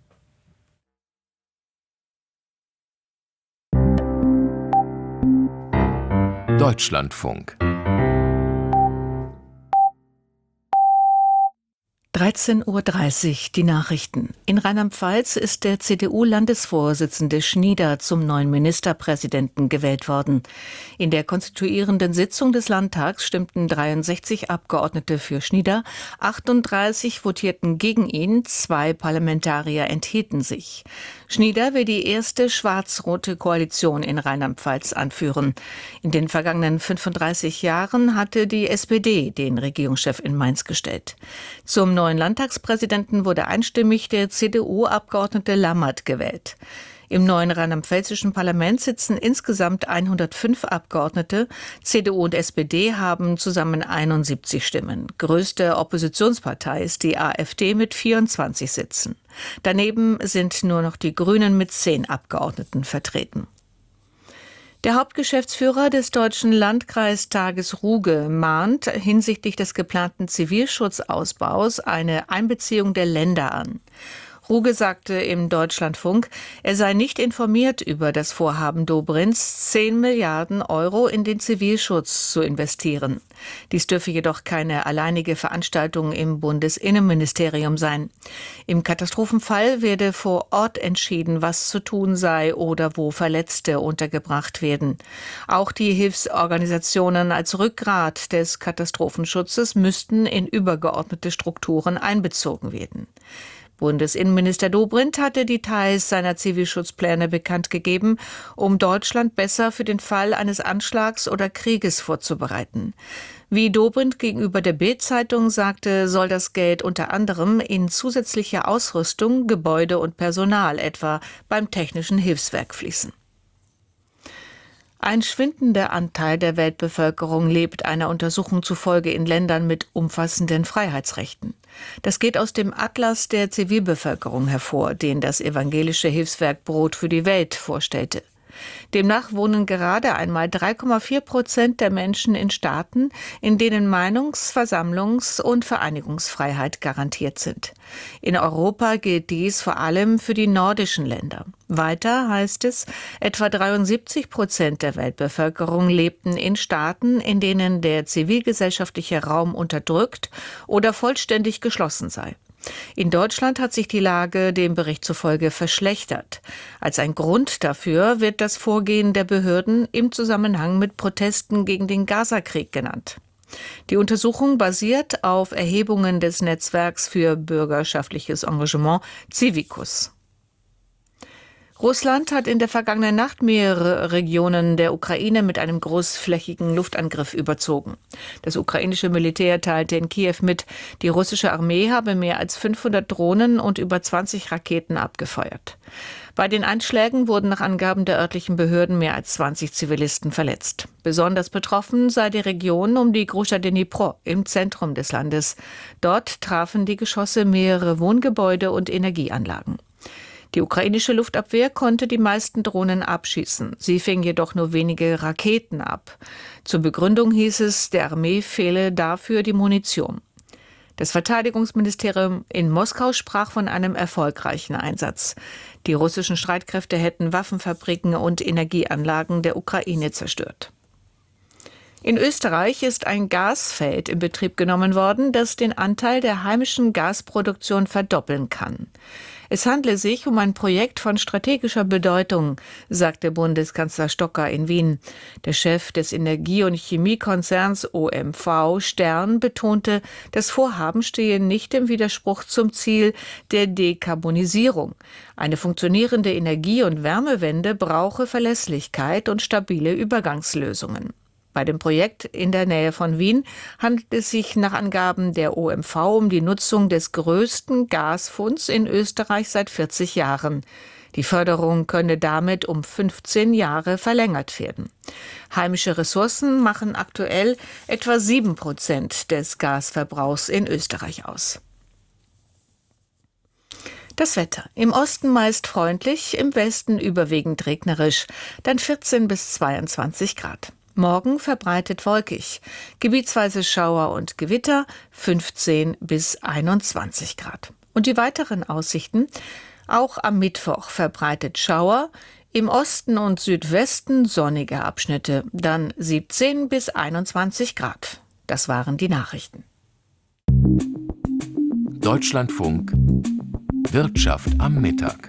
Deutschlandfunk. dreizehn Uhr dreißig, die Nachrichten. In Rheinland-Pfalz ist der C D U-Landesvorsitzende Schnieder zum neuen Ministerpräsidenten gewählt worden. In der konstituierenden Sitzung des Landtags stimmten dreiundsechzig Abgeordnete für Schnieder, achtunddreißig votierten gegen ihn, zwei Parlamentarier enthielten sich. Schnieder will die erste schwarz-rote Koalition in Rheinland-Pfalz anführen. In den vergangenen fünfunddreißig Jahren hatte die S P D den Regierungschef in Mainz gestellt. Zum neuen Landtagspräsidenten wurde einstimmig der C D U-Abgeordnete Lammert gewählt. Im neuen rheinland-pfälzischen Parlament sitzen insgesamt hundertfünf Abgeordnete. C D U und S P D haben zusammen einundsiebzig Stimmen. Größte Oppositionspartei ist die AfD mit vierundzwanzig Sitzen. Daneben sind nur noch die Grünen mit zehn Abgeordneten vertreten. Der Hauptgeschäftsführer des Deutschen Landkreistages Ruge mahnt hinsichtlich des geplanten Zivilschutzausbaus eine Einbeziehung der Länder an. Ruge sagte im Deutschlandfunk, er sei nicht informiert über das Vorhaben Dobrinds, zehn Milliarden Euro in den Zivilschutz zu investieren. Dies dürfe jedoch keine alleinige Veranstaltung im Bundesinnenministerium sein. Im Katastrophenfall werde vor Ort entschieden, was zu tun sei oder wo Verletzte untergebracht werden. Auch die Hilfsorganisationen als Rückgrat des Katastrophenschutzes müssten in übergeordnete Strukturen einbezogen werden. Bundesinnenminister Dobrindt hatte Details seiner Zivilschutzpläne bekannt gegeben, um Deutschland besser für den Fall eines Anschlags oder Krieges vorzubereiten. Wie Dobrindt gegenüber der Bild-Zeitung sagte, soll das Geld unter anderem in zusätzliche Ausrüstung, Gebäude und Personal, etwa beim Technischen Hilfswerk, fließen. Ein schwindender Anteil der Weltbevölkerung lebt einer Untersuchung zufolge in Ländern mit umfassenden Freiheitsrechten. Das geht aus dem Atlas der Zivilbevölkerung hervor, den das evangelische Hilfswerk Brot für die Welt vorstellte. Demnach wohnen gerade einmal drei Komma vier Prozent der Menschen in Staaten, in denen Meinungs-, Versammlungs- und Vereinigungsfreiheit garantiert sind. In Europa gilt dies vor allem für die nordischen Länder. Weiter heißt es, etwa dreiundsiebzig Prozent der Weltbevölkerung lebten in Staaten, in denen der zivilgesellschaftliche Raum unterdrückt oder vollständig geschlossen sei. In Deutschland hat sich die Lage dem Bericht zufolge verschlechtert. Als ein Grund dafür wird das Vorgehen der Behörden im Zusammenhang mit Protesten gegen den Gazakrieg genannt. Die Untersuchung basiert auf Erhebungen des Netzwerks für bürgerschaftliches Engagement Civicus. Russland hat in der vergangenen Nacht mehrere Regionen der Ukraine mit einem großflächigen Luftangriff überzogen. Das ukrainische Militär teilte in Kiew mit, die russische Armee habe mehr als fünfhundert Drohnen und über zwanzig Raketen abgefeuert. Bei den Einschlägen wurden nach Angaben der örtlichen Behörden mehr als zwanzig Zivilisten verletzt. Besonders betroffen sei die Region um die Gruscha Dnipro im Zentrum des Landes. Dort trafen die Geschosse mehrere Wohngebäude und Energieanlagen. Die ukrainische Luftabwehr konnte die meisten Drohnen abschießen. Sie fing jedoch nur wenige Raketen ab. Zur Begründung hieß es, der Armee fehle dafür die Munition. Das Verteidigungsministerium in Moskau sprach von einem erfolgreichen Einsatz. Die russischen Streitkräfte hätten Waffenfabriken und Energieanlagen der Ukraine zerstört. In Österreich ist ein Gasfeld in Betrieb genommen worden, das den Anteil der heimischen Gasproduktion verdoppeln kann. Es handle sich um ein Projekt von strategischer Bedeutung, sagte Bundeskanzler Stocker in Wien. Der Chef des Energie- und Chemiekonzerns O M V Stern betonte, das Vorhaben stehe nicht im Widerspruch zum Ziel der Dekarbonisierung. Eine funktionierende Energie- und Wärmewende brauche Verlässlichkeit und stabile Übergangslösungen. Bei dem Projekt in der Nähe von Wien handelt es sich nach Angaben der O M V um die Nutzung des größten Gasfunds in Österreich seit vierzig Jahren. Die Förderung könne damit um fünfzehn Jahre verlängert werden. Heimische Ressourcen machen aktuell etwa sieben Prozent des Gasverbrauchs in Österreich aus. Das Wetter. Im Osten meist freundlich, im Westen überwiegend regnerisch, dann vierzehn bis zweiundzwanzig Grad. Morgen verbreitet wolkig, gebietsweise Schauer und Gewitter, fünfzehn bis einundzwanzig Grad. Und die weiteren Aussichten? Auch am Mittwoch verbreitet Schauer, im Osten und Südwesten sonnige Abschnitte, dann siebzehn bis einundzwanzig Grad. Das waren die Nachrichten. Deutschlandfunk Wirtschaft am Mittag.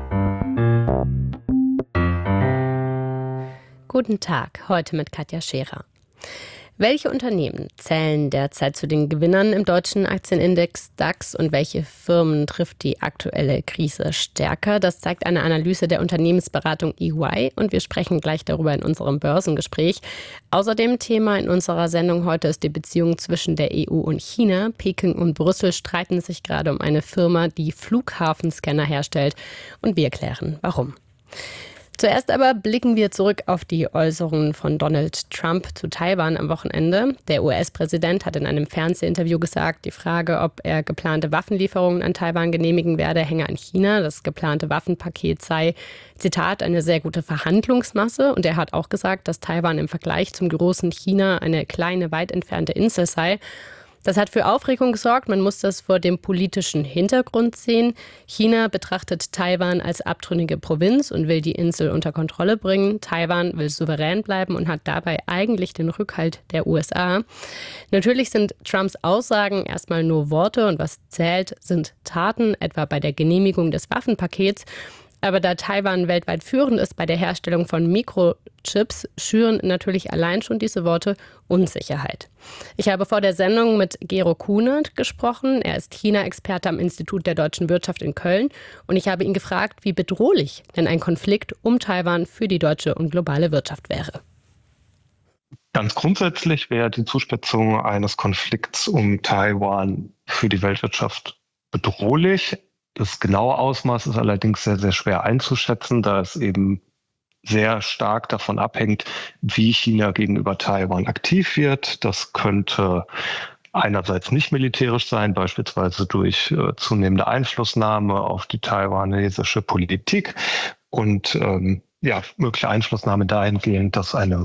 Guten Tag, heute mit Katja Scherer. Welche Unternehmen zählen derzeit zu den Gewinnern im deutschen Aktienindex DAX und welche Firmen trifft die aktuelle Krise stärker? Das zeigt eine Analyse der Unternehmensberatung E Y und wir sprechen gleich darüber in unserem Börsengespräch. Außerdem Thema in unserer Sendung heute ist die Beziehung zwischen der E U und China. Peking und Brüssel streiten sich gerade um eine Firma, die Flughafenscanner herstellt und wir erklären, warum. Zuerst aber blicken wir zurück auf die Äußerungen von Donald Trump zu Taiwan am Wochenende. Der U S-Präsident hat in einem Fernsehinterview gesagt, die Frage, ob er geplante Waffenlieferungen an Taiwan genehmigen werde, hänge an China. Das geplante Waffenpaket sei, Zitat, eine sehr gute Verhandlungsmasse. Und er hat auch gesagt, dass Taiwan im Vergleich zum großen China eine kleine, weit entfernte Insel sei. Das hat für Aufregung gesorgt. Man muss das vor dem politischen Hintergrund sehen. China betrachtet Taiwan als abtrünnige Provinz und will die Insel unter Kontrolle bringen. Taiwan will souverän bleiben und hat dabei eigentlich den Rückhalt der U S A. Natürlich sind Trumps Aussagen erstmal nur Worte und was zählt, sind Taten, etwa bei der Genehmigung des Waffenpakets. Aber da Taiwan weltweit führend ist bei der Herstellung von Mikrochips, schüren natürlich allein schon diese Worte Unsicherheit. Ich habe vor der Sendung mit Gero Kunert gesprochen. Er ist China-Experte am Institut der deutschen Wirtschaft in Köln. Und ich habe ihn gefragt, wie bedrohlich denn ein Konflikt um Taiwan für die deutsche und globale Wirtschaft wäre. Ganz grundsätzlich wäre die Zuspitzung eines Konflikts um Taiwan für die Weltwirtschaft bedrohlich. Das genaue Ausmaß ist allerdings sehr, sehr schwer einzuschätzen, da es eben sehr stark davon abhängt, wie China gegenüber Taiwan aktiv wird. Das könnte einerseits nicht militärisch sein, beispielsweise durch äh, zunehmende Einflussnahme auf die taiwanesische Politik und ähm, ja, mögliche Einflussnahme dahingehend, dass eine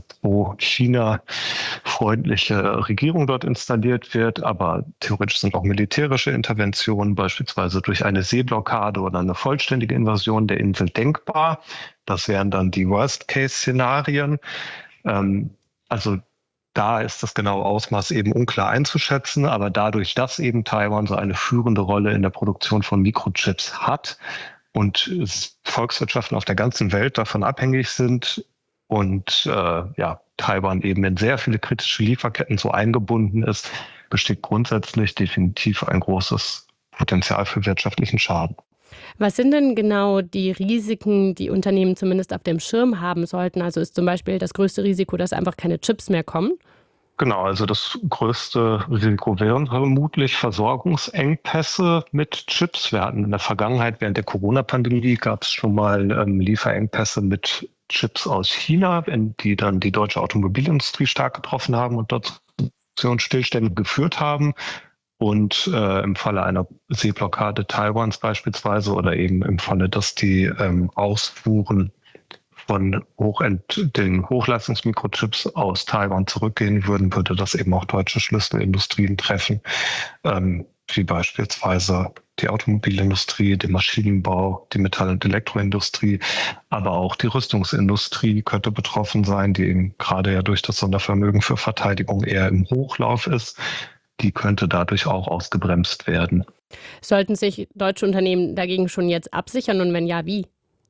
pro-China-freundliche Regierung dort installiert wird. Aber theoretisch sind auch militärische Interventionen, beispielsweise durch eine Seeblockade oder eine vollständige Invasion der Insel denkbar. Das wären dann die Worst-Case-Szenarien. Ähm, also da ist das genaue Ausmaß eben unklar einzuschätzen. Aber dadurch, dass eben Taiwan so eine führende Rolle in der Produktion von Mikrochips hat, und Volkswirtschaften auf der ganzen Welt davon abhängig sind und äh, ja, Taiwan eben in sehr viele kritische Lieferketten so eingebunden ist, besteht grundsätzlich definitiv ein großes Potenzial für wirtschaftlichen Schaden. Was sind denn genau die Risiken, die Unternehmen zumindest auf dem Schirm haben sollten? Also ist zum Beispiel das größte Risiko, dass einfach keine Chips mehr kommen? Genau, also das größte Risiko wären vermutlich Versorgungsengpässe mit Chips. Wir hatten in der Vergangenheit während der Corona-Pandemie gab es schon mal ähm, Lieferengpässe mit Chips aus China, die dann die deutsche Automobilindustrie stark getroffen haben und dort Produktionsstillstände geführt haben. Und äh, im Falle einer Seeblockade Taiwans beispielsweise oder eben im Falle, dass die ähm, Ausfuhren von Hochend, den Hochleistungsmikrochips aus Taiwan zurückgehen würden, würde das eben auch deutsche Schlüsselindustrien treffen, ähm, wie beispielsweise die Automobilindustrie, den Maschinenbau, die Metall- und Elektroindustrie, aber auch die Rüstungsindustrie könnte betroffen sein, die eben gerade ja durch das Sondervermögen für Verteidigung eher im Hochlauf ist. Die könnte dadurch auch ausgebremst werden. Sollten sich deutsche Unternehmen dagegen schon jetzt absichern und wenn ja, wie?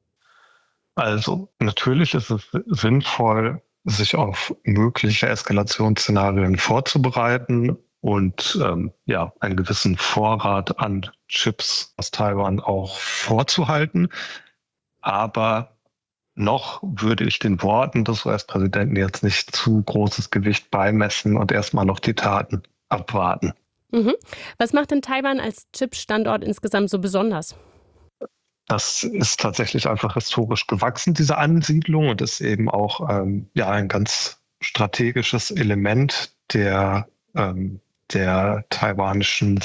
Also natürlich ist es sinnvoll, sich auf mögliche Eskalationsszenarien vorzubereiten und ähm, ja, einen gewissen Vorrat an Chips aus Taiwan auch vorzuhalten. Aber noch würde ich den Worten des U S-Präsidenten jetzt nicht zu großes Gewicht beimessen und erstmal noch die Taten abwarten. Mhm. Was macht denn Taiwan als Chip-Standort insgesamt so besonders? Das ist tatsächlich einfach historisch gewachsen, diese Ansiedlung, und ist eben auch ähm, ja, ein ganz strategisches Element der, ähm, der taiwanischen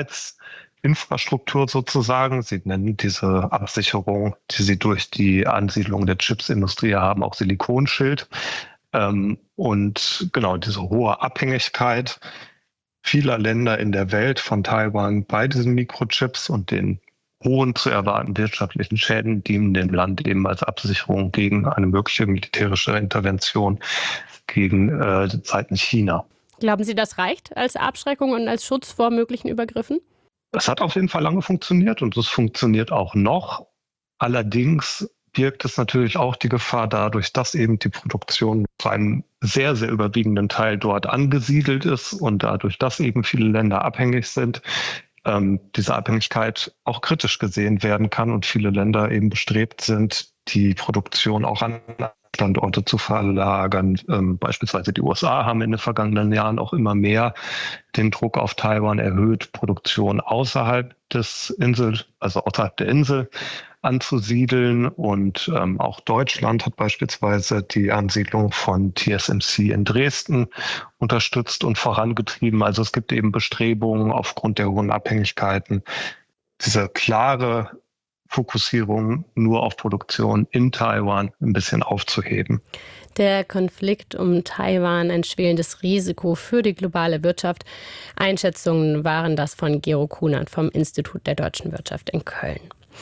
Sicherheitsinfrastruktur sozusagen. Sie nennen diese Absicherung, die sie durch die Ansiedlung der Chipsindustrie haben, auch Silikonschild. Ähm, und genau diese hohe Abhängigkeit vieler Länder in der Welt von Taiwan bei diesen Mikrochips und den hohen zu erwarten wirtschaftlichen Schäden dienen dem Land eben als Absicherung gegen eine mögliche militärische Intervention gegen äh, seitens China. Glauben Sie, das reicht als Abschreckung und als Schutz vor möglichen Übergriffen? Es hat auf jeden Fall lange funktioniert und es funktioniert auch noch. Allerdings birgt es natürlich auch die Gefahr dadurch, dass eben die Produktion zu einem sehr, sehr überwiegenden Teil dort angesiedelt ist und dadurch, dass eben viele Länder abhängig sind, ähm, diese Abhängigkeit auch kritisch gesehen werden kann und viele Länder eben bestrebt sind, die Produktion auch an Standorte zu verlagern. Ähm, beispielsweise die U S A haben in den vergangenen Jahren auch immer mehr den Druck auf Taiwan erhöht, Produktion außerhalb des Insel, also außerhalb der Insel anzusiedeln. Und ähm, auch Deutschland hat beispielsweise die Ansiedlung von T S M C in Dresden unterstützt und vorangetrieben. Also es gibt eben Bestrebungen aufgrund der hohen Abhängigkeiten, diese klare Fokussierung nur auf Produktion in Taiwan ein bisschen aufzuheben. Der Konflikt um Taiwan, ein schwelendes Risiko für die globale Wirtschaft. Einschätzungen waren das von Gero Kunert vom Institut der deutschen Wirtschaft in Köln.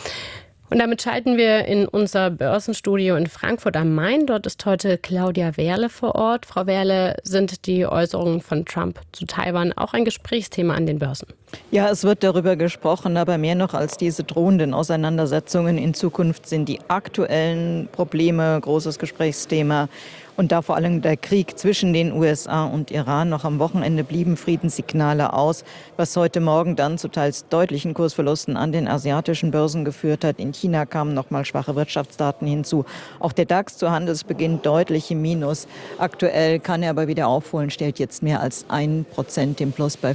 Und damit schalten wir in unser Börsenstudio in Frankfurt am Main. Dort ist heute Claudia Wehrle vor Ort. Frau Wehrle, sind die Äußerungen von Trump zu Taiwan auch ein Gesprächsthema an den Börsen? Ja, es wird darüber gesprochen, aber mehr noch als diese drohenden Auseinandersetzungen in Zukunft sind die aktuellen Probleme großes Gesprächsthema. Und da vor allem der Krieg zwischen den U S A und Iran. Noch am Wochenende blieben Friedenssignale aus, was heute Morgen dann zu teils deutlichen Kursverlusten an den asiatischen Börsen geführt hat. In China kamen noch mal schwache Wirtschaftsdaten hinzu. Auch der DAX zu Handelsbeginn deutlich im Minus. Aktuell kann er aber wieder aufholen, stellt jetzt mehr als ein Prozent im Plus bei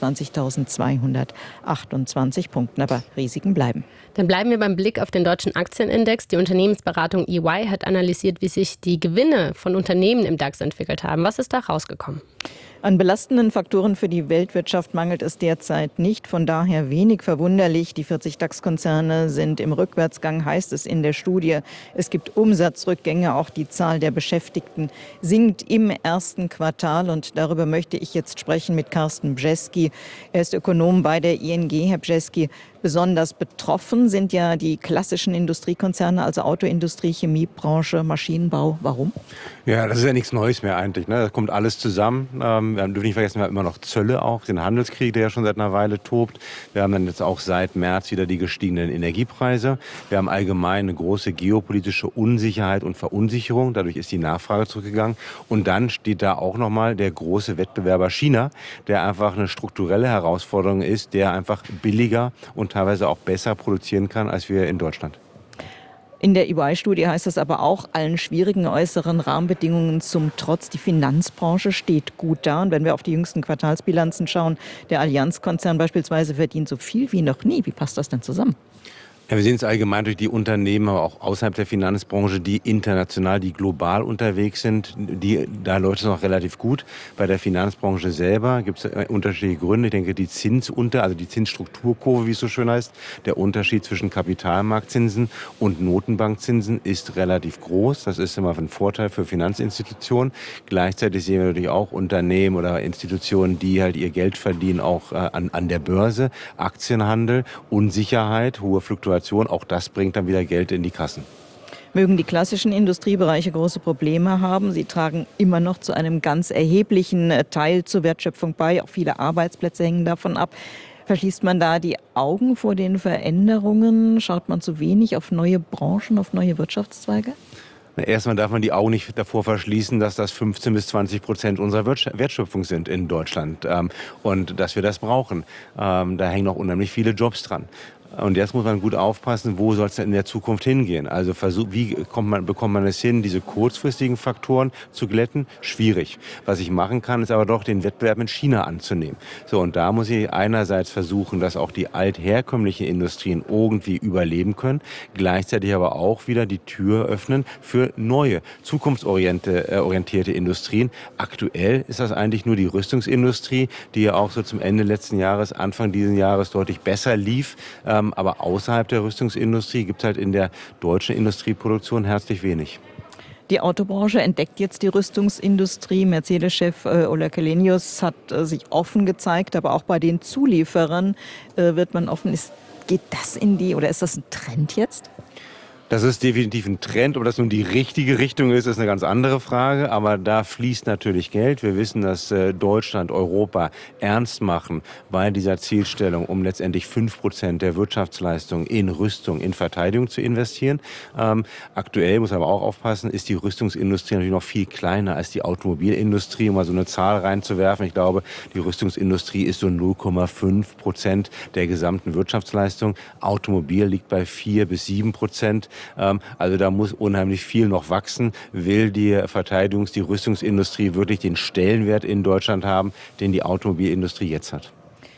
vierundzwanzigtausendzweihundertachtundzwanzig Punkten. Aber Risiken bleiben. Dann bleiben wir beim Blick auf den deutschen Aktienindex. Die Unternehmensberatung E Y hat analysiert, wie sich die Gewinne von Unternehmen im DAX entwickelt haben. Was ist da rausgekommen? An belastenden Faktoren für die Weltwirtschaft mangelt es derzeit nicht. Von daher wenig verwunderlich. Die vierzig DAX-Konzerne sind im Rückwärtsgang, heißt es in der Studie. Es gibt Umsatzrückgänge. Auch die Zahl der Beschäftigten sinkt im ersten Quartal. Und darüber möchte ich jetzt sprechen mit Carsten Bjeski. Er ist Ökonom bei der I N G. Herr Bjeski, besonders betroffen sind ja die klassischen Industriekonzerne, also Autoindustrie, Chemiebranche, Maschinenbau. Warum? Ja, das ist ja nichts Neues mehr eigentlich. Ne? Das kommt alles zusammen. Ähm, wir dürfen nicht vergessen, wir haben immer noch Zölle auch, den Handelskrieg, der ja schon seit einer Weile tobt. Wir haben dann jetzt auch seit März wieder die gestiegenen Energiepreise. Wir haben allgemein eine große geopolitische Unsicherheit und Verunsicherung. Dadurch ist die Nachfrage zurückgegangen. Und dann steht da auch nochmal der große Wettbewerber China, der einfach eine strukturelle Herausforderung ist, der einfach billiger und teilweise auch besser produzieren kann als wir in Deutschland. In der E Y-Studie heißt es aber auch, allen schwierigen äußeren Rahmenbedingungen zum Trotz, die Finanzbranche steht gut da. Und wenn wir auf die jüngsten Quartalsbilanzen schauen, der Allianz-Konzern beispielsweise verdient so viel wie noch nie. Wie passt das denn zusammen? Ja, wir sehen es allgemein durch die Unternehmen, aber auch außerhalb der Finanzbranche, die international, die global unterwegs sind. Die, da läuft es noch relativ gut. Bei der Finanzbranche selber gibt es unterschiedliche Gründe. Ich denke, die Zinsunter, also die Zinsstrukturkurve, wie es so schön heißt, der Unterschied zwischen Kapitalmarktzinsen und Notenbankzinsen ist relativ groß. Das ist immer ein Vorteil für Finanzinstitutionen. Gleichzeitig sehen wir natürlich auch Unternehmen oder Institutionen, die halt ihr Geld verdienen, auch äh, an, an der Börse, Aktienhandel, Unsicherheit, hohe Fluktuation. Auch das bringt dann wieder Geld in die Kassen. Mögen die klassischen Industriebereiche große Probleme haben, sie tragen immer noch zu einem ganz erheblichen Teil zur Wertschöpfung bei. Auch viele Arbeitsplätze hängen davon ab. Verschließt man da die Augen vor den Veränderungen? Schaut man zu wenig auf neue Branchen, auf neue Wirtschaftszweige? Erstmal darf man die Augen nicht davor verschließen, dass das fünfzehn bis zwanzig Prozent unserer Wertschöpfung sind in Deutschland und dass wir das brauchen. Da hängen noch unheimlich viele Jobs dran. Und jetzt muss man gut aufpassen, wo soll es denn in der Zukunft hingehen? Also versuch, wie kommt man, bekommt man es hin, diese kurzfristigen Faktoren zu glätten? Schwierig. Was ich machen kann, ist aber doch den Wettbewerb mit China anzunehmen. So, und da muss ich einerseits versuchen, dass auch die altherkömmlichen Industrien irgendwie überleben können, gleichzeitig aber auch wieder die Tür öffnen für neue, zukunftsorientierte Industrien. Aktuell ist das eigentlich nur die Rüstungsindustrie, die ja auch so zum Ende letzten Jahres, Anfang dieses Jahres deutlich besser lief. Ähm, aber außerhalb der Rüstungsindustrie gibt es halt in der deutschen Industrieproduktion herzlich wenig. Die Autobranche entdeckt jetzt die Rüstungsindustrie. Mercedes-Chef äh, Ola Källenius hat äh, sich offen gezeigt, aber auch bei den Zulieferern äh, wird man offen. Ist, geht das in die, oder ist das ein Trend jetzt? Das ist definitiv ein Trend. Ob das nun die richtige Richtung ist, ist eine ganz andere Frage. Aber da fließt natürlich Geld. Wir wissen, dass Deutschland, Europa ernst machen bei dieser Zielstellung, um letztendlich fünf Prozent der Wirtschaftsleistung in Rüstung, in Verteidigung zu investieren. Ähm, aktuell muss man aber auch aufpassen, ist die Rüstungsindustrie natürlich noch viel kleiner als die Automobilindustrie. Um mal so eine Zahl reinzuwerfen. Ich glaube, die Rüstungsindustrie ist so null Komma fünf Prozent der gesamten Wirtschaftsleistung. Automobil liegt bei vier bis sieben Prozent. Also da muss unheimlich viel noch wachsen, will die Verteidigungs-, die Rüstungsindustrie wirklich den Stellenwert in Deutschland haben, den die Automobilindustrie jetzt hat.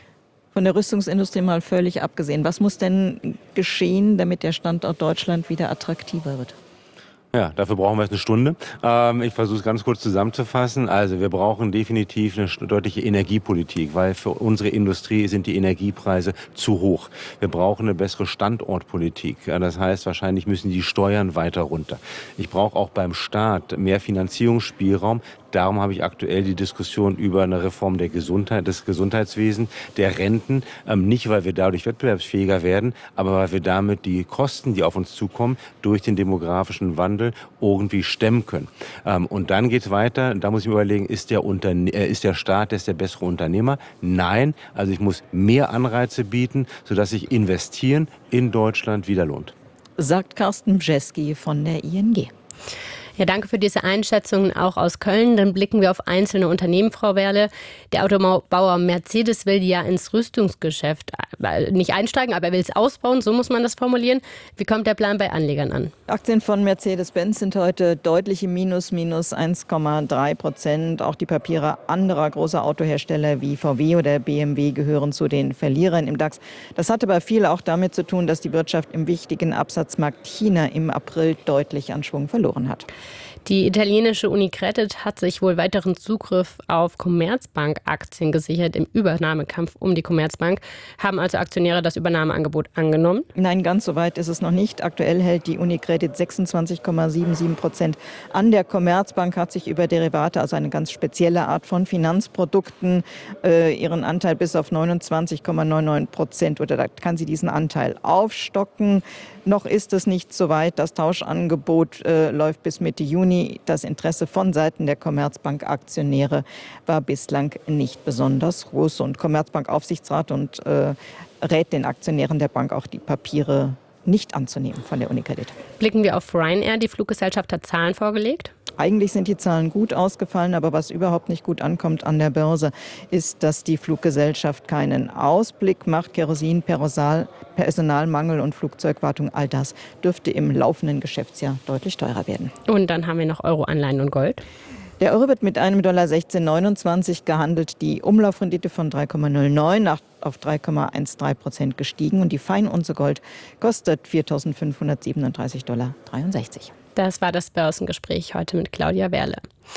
Von der Rüstungsindustrie mal völlig abgesehen. Was muss denn geschehen, damit der Standort Deutschland wieder attraktiver wird? Ja, dafür brauchen wir jetzt eine Stunde. Ähm, ich versuche es ganz kurz zusammenzufassen. Also wir brauchen definitiv eine deutliche Energiepolitik, weil für unsere Industrie sind die Energiepreise zu hoch. Wir brauchen eine bessere Standortpolitik. Ja, das heißt, wahrscheinlich müssen die Steuern weiter runter. Ich brauche auch beim Staat mehr Finanzierungsspielraum. Darum habe ich aktuell die Diskussion über eine Reform der Gesundheit, des Gesundheitswesens, der Renten. Ähm, nicht, weil wir dadurch wettbewerbsfähiger werden, aber weil wir damit die Kosten, die auf uns zukommen, durch den demografischen Wandel irgendwie stemmen können. Ähm, und dann geht es weiter. Da muss ich mir überlegen, ist der, Unterne- äh, ist der Staat ist der bessere Unternehmer? Nein. Also ich muss mehr Anreize bieten, sodass sich investieren in Deutschland wieder lohnt. Sagt Carsten Bjeski von der I N G. Ja, danke für diese Einschätzungen auch aus Köln. Dann blicken wir auf einzelne Unternehmen, Frau Werle. Der Autobauer Mercedes will ja ins Rüstungsgeschäft nicht einsteigen, aber er will es ausbauen, so muss man das formulieren. Wie kommt der Plan bei Anlegern an? Aktien von Mercedes-Benz sind heute deutlich im Minus, minus eins Komma drei Prozent. Auch die Papiere anderer großer Autohersteller wie V W oder B M W gehören zu den Verlierern im DAX. Das hat aber viel auch damit zu tun, dass die Wirtschaft im wichtigen Absatzmarkt China im April deutlich an Schwung verloren hat. Die italienische Unicredit hat sich wohl weiteren Zugriff auf Commerzbank-Aktien gesichert im Übernahmekampf um die Commerzbank. Haben also Aktionäre das Übernahmeangebot angenommen? Nein, ganz so weit ist es noch nicht. Aktuell hält die Unicredit sechsundzwanzig Komma siebenundsiebzig Prozent an. Der Commerzbank hat sich über Derivate, also eine ganz spezielle Art von Finanzprodukten, äh, ihren Anteil bis auf neunundzwanzig Komma neunundneunzig Prozent, oder da kann sie diesen Anteil aufstocken. Noch ist es nicht so weit. Das Tauschangebot äh, läuft bis Mitte Juni. Das Interesse von Seiten der Commerzbank-Aktionäre war bislang nicht besonders groß. Und Commerzbank-Aufsichtsrat und äh, rät den Aktionären der Bank auch, die Papiere nicht anzunehmen von der Unicredit. Blicken wir auf Ryanair. Die Fluggesellschaft hat Zahlen vorgelegt. Eigentlich sind die Zahlen gut ausgefallen, aber was überhaupt nicht gut ankommt an der Börse, ist, dass die Fluggesellschaft keinen Ausblick macht. Kerosin, Personalmangel und Flugzeugwartung, all das dürfte im laufenden Geschäftsjahr deutlich teurer werden. Und dann haben wir noch Euro-Anleihen und Gold. Der Euro wird mit einem Dollar sechzehn Komma neunundzwanzig gehandelt, die Umlaufrendite von drei Komma null neun auf drei Komma dreizehn Prozent gestiegen und die Feinunze Gold kostet viertausendfünfhundertsiebenunddreißig Dollar dreiundsechzig. Das war das Börsengespräch heute mit Claudia Werle.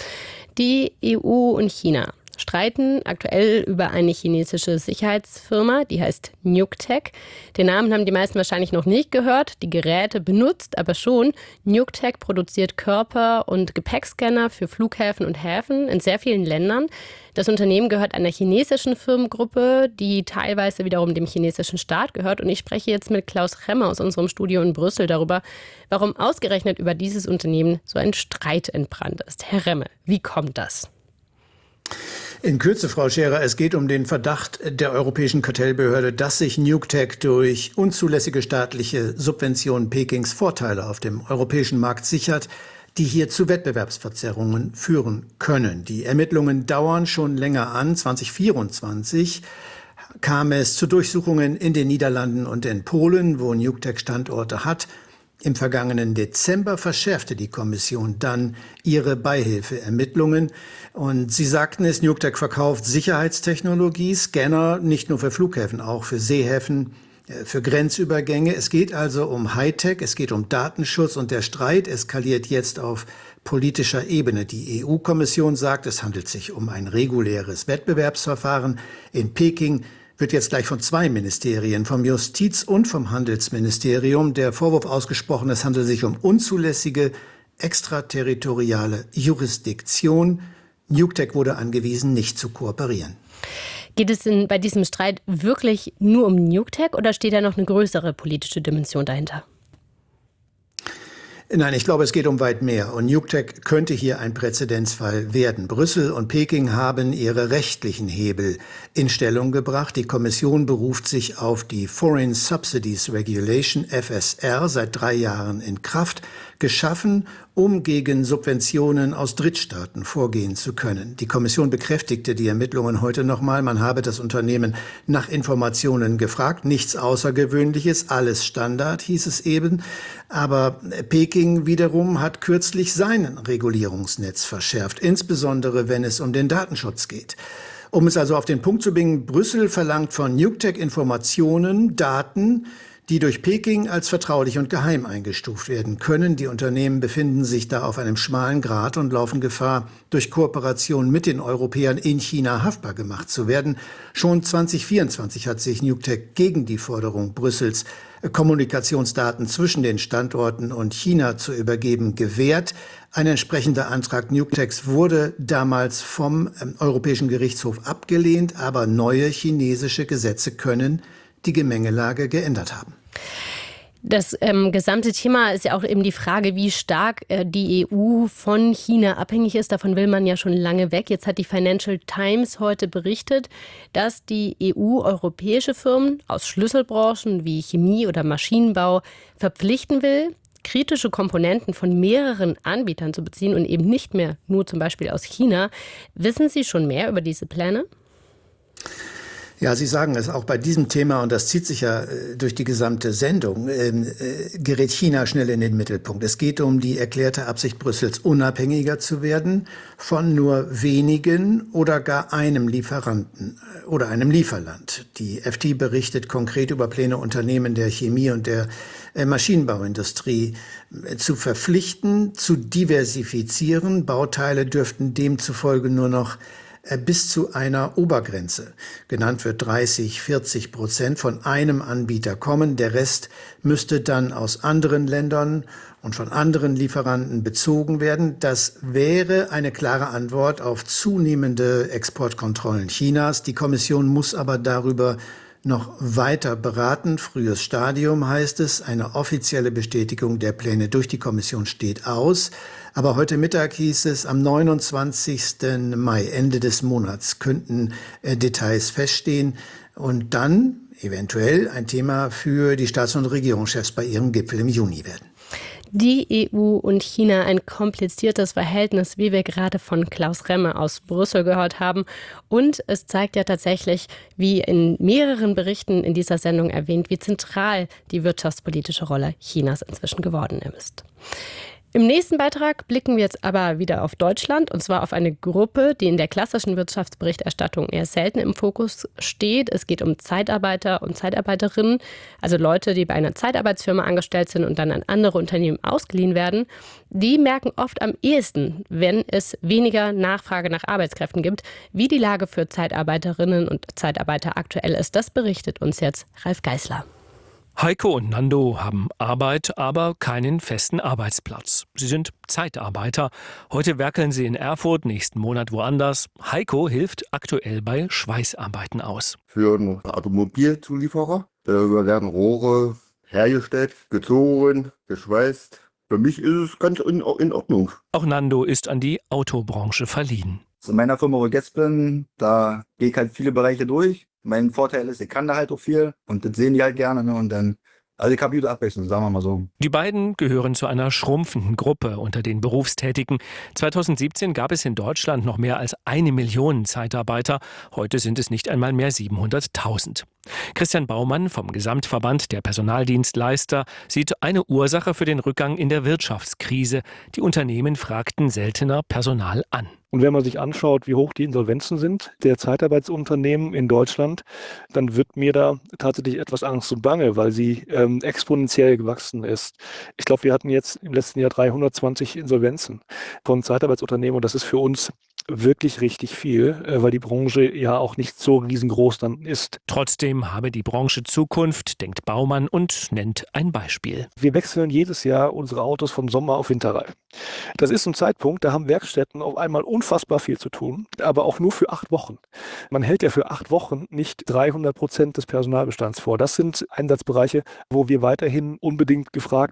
Die E U und China streiten aktuell über eine chinesische Sicherheitsfirma, die heißt NUKTech. Den Namen haben die meisten wahrscheinlich noch nicht gehört. Die Geräte benutzt aber schon. NUKTech produziert Körper- und Gepäckscanner für Flughäfen und Häfen in sehr vielen Ländern. Das Unternehmen gehört einer chinesischen Firmengruppe, die teilweise wiederum dem chinesischen Staat gehört. Und ich spreche jetzt mit Klaus Remmer aus unserem Studio in Brüssel darüber, warum ausgerechnet über dieses Unternehmen so ein Streit entbrannt ist. Herr Remme, wie kommt das? In Kürze, Frau Scherer, es geht um den Verdacht der Europäischen Kartellbehörde, dass sich NewTek durch unzulässige staatliche Subventionen Pekings Vorteile auf dem europäischen Markt sichert, die hier zu Wettbewerbsverzerrungen führen können. Die Ermittlungen dauern schon länger an. zwanzig vierundzwanzig kam es zu Durchsuchungen in den Niederlanden und in Polen, wo NewTek Standorte hat. Im vergangenen Dezember verschärfte die Kommission dann ihre Beihilfeermittlungen. Und sie sagten es, NewTek verkauft Sicherheitstechnologie, Scanner, nicht nur für Flughäfen, auch für Seehäfen, für Grenzübergänge. Es geht also um Hightech, es geht um Datenschutz und der Streit eskaliert jetzt auf politischer Ebene. Die E U-Kommission sagt, es handelt sich um ein reguläres Wettbewerbsverfahren. In Peking wird jetzt gleich von zwei Ministerien, vom Justiz- und vom Handelsministerium, der Vorwurf ausgesprochen, es handelt sich um unzulässige extraterritoriale Jurisdiktion. NewTek wurde angewiesen, nicht zu kooperieren. Geht es denn bei diesem Streit wirklich nur um NewTek oder steht da noch eine größere politische Dimension dahinter? Nein, ich glaube, es geht um weit mehr. Und NewTek könnte hier ein Präzedenzfall werden. Brüssel und Peking haben ihre rechtlichen Hebel in Stellung gebracht. Die Kommission beruft sich auf die Foreign Subsidies Regulation, F S R, seit drei Jahren in Kraft, geschaffen, um gegen Subventionen aus Drittstaaten vorgehen zu können. Die Kommission bekräftigte die Ermittlungen heute nochmal. Man habe das Unternehmen nach Informationen gefragt. Nichts Außergewöhnliches, alles Standard, hieß es eben. Aber Peking wiederum hat kürzlich sein Regulierungsnetz verschärft, insbesondere wenn es um den Datenschutz geht. Um es also auf den Punkt zu bringen, Brüssel verlangt von NewTek Informationen, Daten, die durch Peking als vertraulich und geheim eingestuft werden können. Die Unternehmen befinden sich da auf einem schmalen Grat und laufen Gefahr, durch Kooperation mit den Europäern in China haftbar gemacht zu werden. Schon zwanzig vierundzwanzig hat sich NewTek gegen die Forderung Brüssels, Kommunikationsdaten zwischen den Standorten und China zu übergeben, gewehrt. Ein entsprechender Antrag NewTeks wurde damals vom ähm, Europäischen Gerichtshof abgelehnt, aber neue chinesische Gesetze können die Gemengelage geändert haben. Das ähm, gesamte Thema ist ja auch eben die Frage, wie stark äh, die E U von China abhängig ist. Davon will man ja schon lange weg. Jetzt hat die Financial Times heute berichtet, dass die E U europäische Firmen aus Schlüsselbranchen wie Chemie oder Maschinenbau verpflichten will, kritische Komponenten von mehreren Anbietern zu beziehen und eben nicht mehr nur zum Beispiel aus China. Wissen Sie schon mehr über diese Pläne? Ja, Sie sagen es auch bei diesem Thema, und das zieht sich ja äh, durch die gesamte Sendung, äh, gerät China schnell in den Mittelpunkt. Es geht um die erklärte Absicht Brüssels, unabhängiger zu werden von nur wenigen oder gar einem Lieferanten oder einem Lieferland. Die F T berichtet konkret über Pläne, Unternehmen der Chemie und der äh, Maschinenbauindustrie äh, zu verpflichten, zu diversifizieren. Bauteile dürften demzufolge nur noch bis zu einer Obergrenze, genannt wird dreißig, vierzig Prozent, von einem Anbieter kommen. Der Rest müsste dann aus anderen Ländern und von anderen Lieferanten bezogen werden. Das wäre eine klare Antwort auf zunehmende Exportkontrollen Chinas. Die Kommission muss aber darüber noch weiter beraten. Frühes Stadium heißt es. Eine offizielle Bestätigung der Pläne durch die Kommission steht aus. Aber heute Mittag hieß es, am neunundzwanzigsten Mai, Ende des Monats, könnten äh, Details feststehen und dann eventuell ein Thema für die Staats- und Regierungschefs bei ihrem Gipfel im Juni werden. Die E U und China, ein kompliziertes Verhältnis, wie wir gerade von Klaus Remme aus Brüssel gehört haben. Und es zeigt ja tatsächlich, wie in mehreren Berichten in dieser Sendung erwähnt, wie zentral die wirtschaftspolitische Rolle Chinas inzwischen geworden ist. Im nächsten Beitrag blicken wir jetzt aber wieder auf Deutschland, und zwar auf eine Gruppe, die in der klassischen Wirtschaftsberichterstattung eher selten im Fokus steht. Es geht um Zeitarbeiter und Zeitarbeiterinnen, also Leute, die bei einer Zeitarbeitsfirma angestellt sind und dann an andere Unternehmen ausgeliehen werden. Die merken oft am ehesten, wenn es weniger Nachfrage nach Arbeitskräften gibt, wie die Lage für Zeitarbeiterinnen und Zeitarbeiter aktuell ist. Das berichtet uns jetzt Ralf Geißler. Heiko und Nando haben Arbeit, aber keinen festen Arbeitsplatz. Sie sind Zeitarbeiter. Heute werkeln sie in Erfurt, nächsten Monat woanders. Heiko hilft aktuell bei Schweißarbeiten aus. Für einen Automobilzulieferer da werden Rohre hergestellt, gezogen, geschweißt. Für mich ist es ganz in, in Ordnung. Auch Nando ist an die Autobranche verliehen. So in meiner Firma, wo ich jetzt bin, da gehe ich halt viele Bereiche durch. Mein Vorteil ist, ich kann da halt auch viel und das sehen die halt gerne. Ne? Und dann, also ich habe gute Abwechslung, sagen wir mal so. Die beiden gehören zu einer schrumpfenden Gruppe unter den Berufstätigen. zweitausendsiebzehn gab es in Deutschland noch mehr als eine Million Zeitarbeiter. Heute sind es nicht einmal mehr siebenhunderttausend. Christian Baumann vom Gesamtverband der Personaldienstleister sieht eine Ursache für den Rückgang in der Wirtschaftskrise. Die Unternehmen fragten seltener Personal an. Und wenn man sich anschaut, wie hoch die Insolvenzen sind der Zeitarbeitsunternehmen in Deutschland, dann wird mir da tatsächlich etwas Angst und Bange, weil sie ähm, exponentiell gewachsen ist. Ich glaube, wir hatten jetzt im letzten Jahr dreihundertzwanzig Insolvenzen von Zeitarbeitsunternehmen und das ist für uns wirklich richtig viel, weil die Branche ja auch nicht so riesengroß dann ist. Trotzdem habe die Branche Zukunft, denkt Baumann und nennt ein Beispiel. Wir wechseln jedes Jahr unsere Autos vom Sommer auf Winter rein. Das ist ein Zeitpunkt, da haben Werkstätten auf einmal unfassbar viel zu tun, aber auch nur für acht Wochen. Man hält ja für acht Wochen nicht dreihundert Prozent des Personalbestands vor. Das sind Einsatzbereiche, wo wir weiterhin unbedingt gefragt